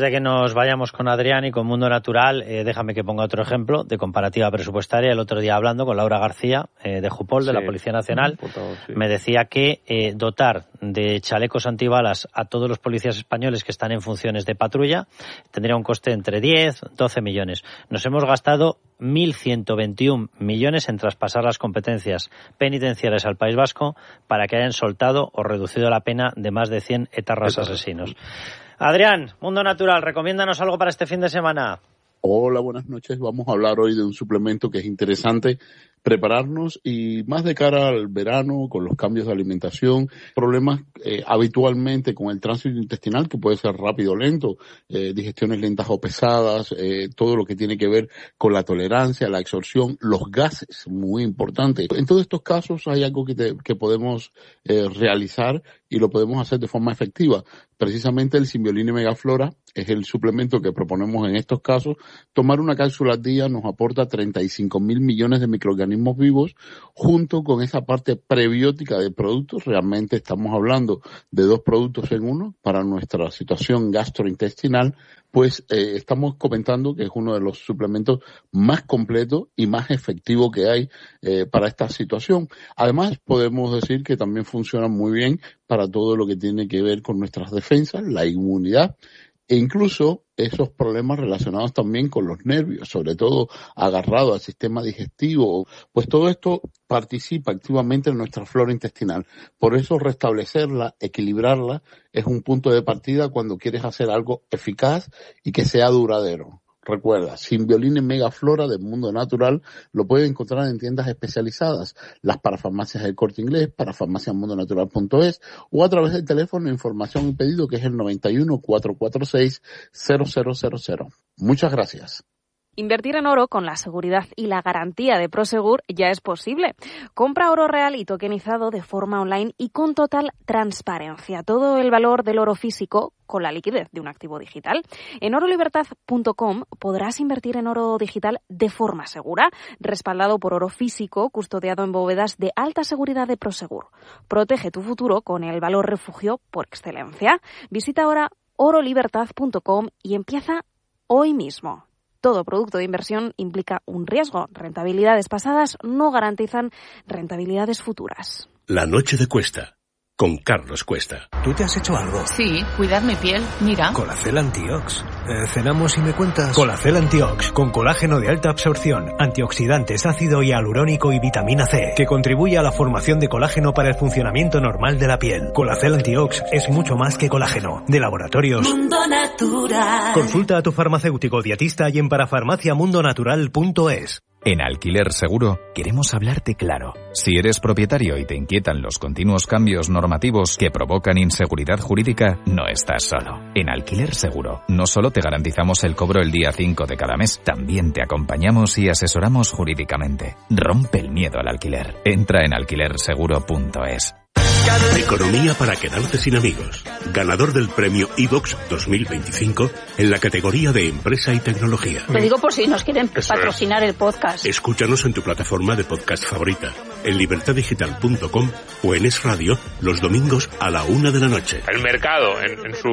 nos vayamos con Adrián y con Mundo Natural, eh, déjame que ponga otro ejemplo de comparativa presupuestaria. El otro día hablando con Laura García eh, de Jupol, de sí, la Policía Nacional, diputado, sí. me decía que eh, dotar de chalecos antibalas a todos los policías españoles que están en funciones de patrulla tendría un coste entre diez, doce millones. Nos hemos gastado mil ciento veintiuno millones en traspasar las competencias penitenciarias al País Vasco para que hayan soltado o reducido la pena de más de cien etarras asesinos. Adrián, Mundo Natural, recomiéndanos algo para este fin de semana. Hola, buenas noches. Vamos a hablar hoy de un suplemento que es interesante prepararnos y más de cara al verano, con los cambios de alimentación, problemas eh, habitualmente con el tránsito intestinal, que puede ser rápido o lento, eh, digestiones lentas o pesadas, eh, todo lo que tiene que ver con la tolerancia, la absorción, los gases, muy importante. En todos estos casos hay algo que, te, que podemos eh, realizar y lo podemos hacer de forma efectiva. Precisamente el Symbioline Megaflora es el suplemento que proponemos en estos casos. Tomar una cápsula al día nos aporta treinta y cinco mil millones de microorganismos vivos, junto con esa parte prebiótica de productos. Realmente estamos hablando de dos productos en uno para nuestra situación gastrointestinal. Pues eh, estamos comentando que es uno de los suplementos más completos y más efectivos que hay eh, para esta situación. Además, podemos decir que también funciona muy bien para todo lo que tiene que ver con nuestras defensas, la inmunidad, e incluso esos problemas relacionados también con los nervios, sobre todo agarrado al sistema digestivo. Pues todo esto participa activamente en nuestra flora intestinal. Por eso restablecerla, equilibrarla, es un punto de partida cuando quieres hacer algo eficaz y que sea duradero. Recuerda, Symbioline Megaflora del Mundo Natural lo puedes encontrar en tiendas especializadas, las parafarmacias del Corte Inglés, parafarmacias mundo natural punto es o a través del teléfono de información y pedido que es el noventa y uno, cuatrocientos cuarenta y seis, cero cero cero cero. Muchas gracias. Invertir en oro con la seguridad y la garantía de Prosegur ya es posible. Compra oro real y tokenizado de forma online y con total transparencia. Todo el valor del oro físico con la liquidez de un activo digital. En oro libertad punto com podrás invertir en oro digital de forma segura, respaldado por oro físico, custodiado en bóvedas de alta seguridad de Prosegur. Protege tu futuro con el valor refugio por excelencia. Visita ahora oro libertad punto com y empieza hoy mismo. Todo producto de inversión implica un riesgo. Rentabilidades pasadas no garantizan rentabilidades futuras. La noche de Cuesta, con Carlos Cuesta. ¿Tú te has hecho algo? Sí, cuidar mi piel. Mira. Colacel Antiox. Eh, cenamos y me cuentas. Colacel Antiox, con colágeno de alta absorción, antioxidantes, ácido hialurónico y vitamina C, que contribuye a la formación de colágeno para el funcionamiento normal de la piel. Colacel Antiox es mucho más que colágeno. De Laboratorios Mundo Natural. Consulta a tu farmacéutico dietista y en parafarmacia mundo natural punto es. En Alquiler Seguro queremos hablarte claro. Si eres propietario y te inquietan los continuos cambios normativos que provocan inseguridad jurídica, no estás solo. En Alquiler Seguro no solo te garantizamos el cobro el día cinco de cada mes, también te acompañamos y asesoramos jurídicamente. Rompe el miedo al alquiler. Entra en alquiler seguro punto es. Economía para quedarte sin amigos. Ganador del premio iVox dos mil veinticinco en la categoría de Empresa y Tecnología. Lo digo por si nos quieren Eso patrocinar es. el podcast. Escúchanos en tu plataforma de podcast favorita, en libertad digital punto com o en Es Radio los domingos a la una de la noche. El mercado, en, en su...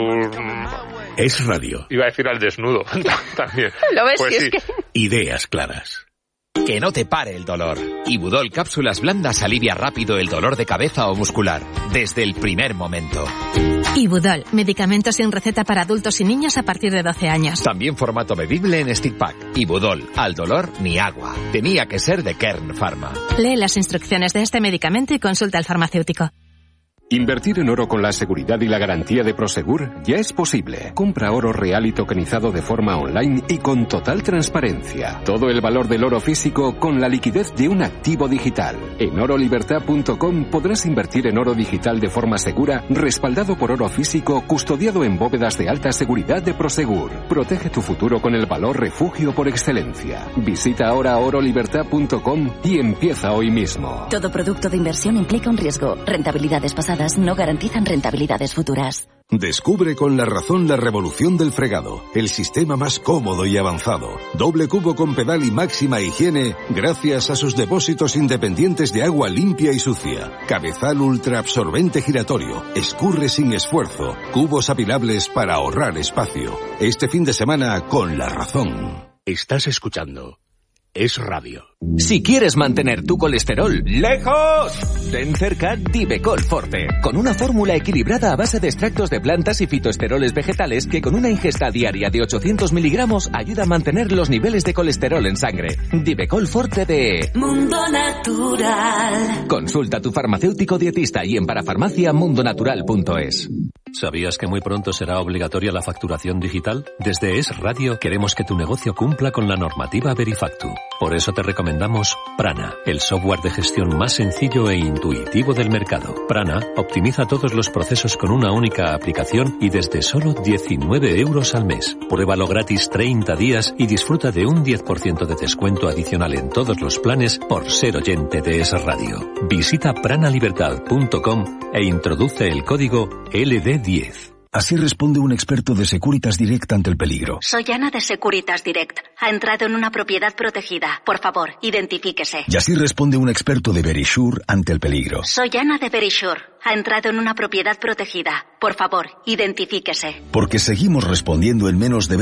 Es Radio. Iba a decir al desnudo también. ¿Lo ves? Pues si sí. es que... Ideas claras. Que no te pare el dolor. Ibudol Cápsulas Blandas alivia rápido el dolor de cabeza o muscular, desde el primer momento. Ibudol, medicamento sin receta para adultos y niños a partir de doce años. También formato bebible en stick pack. Ibudol, al dolor ni agua. Tenía que ser de Kern Pharma. Lee las instrucciones de este medicamento y consulta al farmacéutico. Invertir en oro con la seguridad y la garantía de Prosegur ya es posible. Compra oro real y tokenizado de forma online y con total transparencia. Todo el valor del oro físico con la liquidez de un activo digital. En oro libertad punto com podrás invertir en oro digital de forma segura, respaldado por oro físico, custodiado en bóvedas de alta seguridad de Prosegur. Protege tu futuro con el valor refugio por excelencia. Visita ahora oro libertad punto com y empieza hoy mismo. Todo producto de inversión implica un riesgo. Rentabilidades pasadas no garantizan rentabilidades futuras. Descubre con La Razón la revolución del fregado, el sistema más cómodo y avanzado. Doble cubo con pedal y máxima higiene gracias a sus depósitos independientes de agua limpia y sucia. Cabezal ultraabsorbente giratorio, escurre sin esfuerzo, cubos apilables para ahorrar espacio. Este fin de semana con La Razón. Estás escuchando Es Radio. Si quieres mantener tu colesterol lejos, ten cerca Divecol Forte, con una fórmula equilibrada a base de extractos de plantas y fitoesteroles vegetales que con una ingesta diaria de ochocientos miligramos ayuda a mantener los niveles de colesterol en sangre. Divecol Forte de Mundo Natural. Consulta a tu farmacéutico dietista y en parafarmacia mundonatural punto es. ¿Sabías que muy pronto será obligatoria la facturación digital? Desde Es Radio queremos que tu negocio cumpla con la normativa Verifactu. Por eso te recomendamos Prana, el software de gestión más sencillo e intuitivo del mercado. Prana optimiza todos los procesos con una única aplicación y desde solo diecinueve euros al mes. Pruébalo gratis treinta días y disfruta de un diez por ciento de descuento adicional en todos los planes por ser oyente de Es Radio. Visita pranalibertad punto com e introduce el código L D diez. Así responde un experto de Securitas Direct ante el peligro. Soy Ana de Securitas Direct. Ha entrado en una propiedad protegida. Por favor, identifíquese. Y así responde un experto de Verisure ante el peligro. Soy Ana de Verisure. Ha entrado en una propiedad protegida. Por favor, identifíquese. Porque seguimos respondiendo en menos de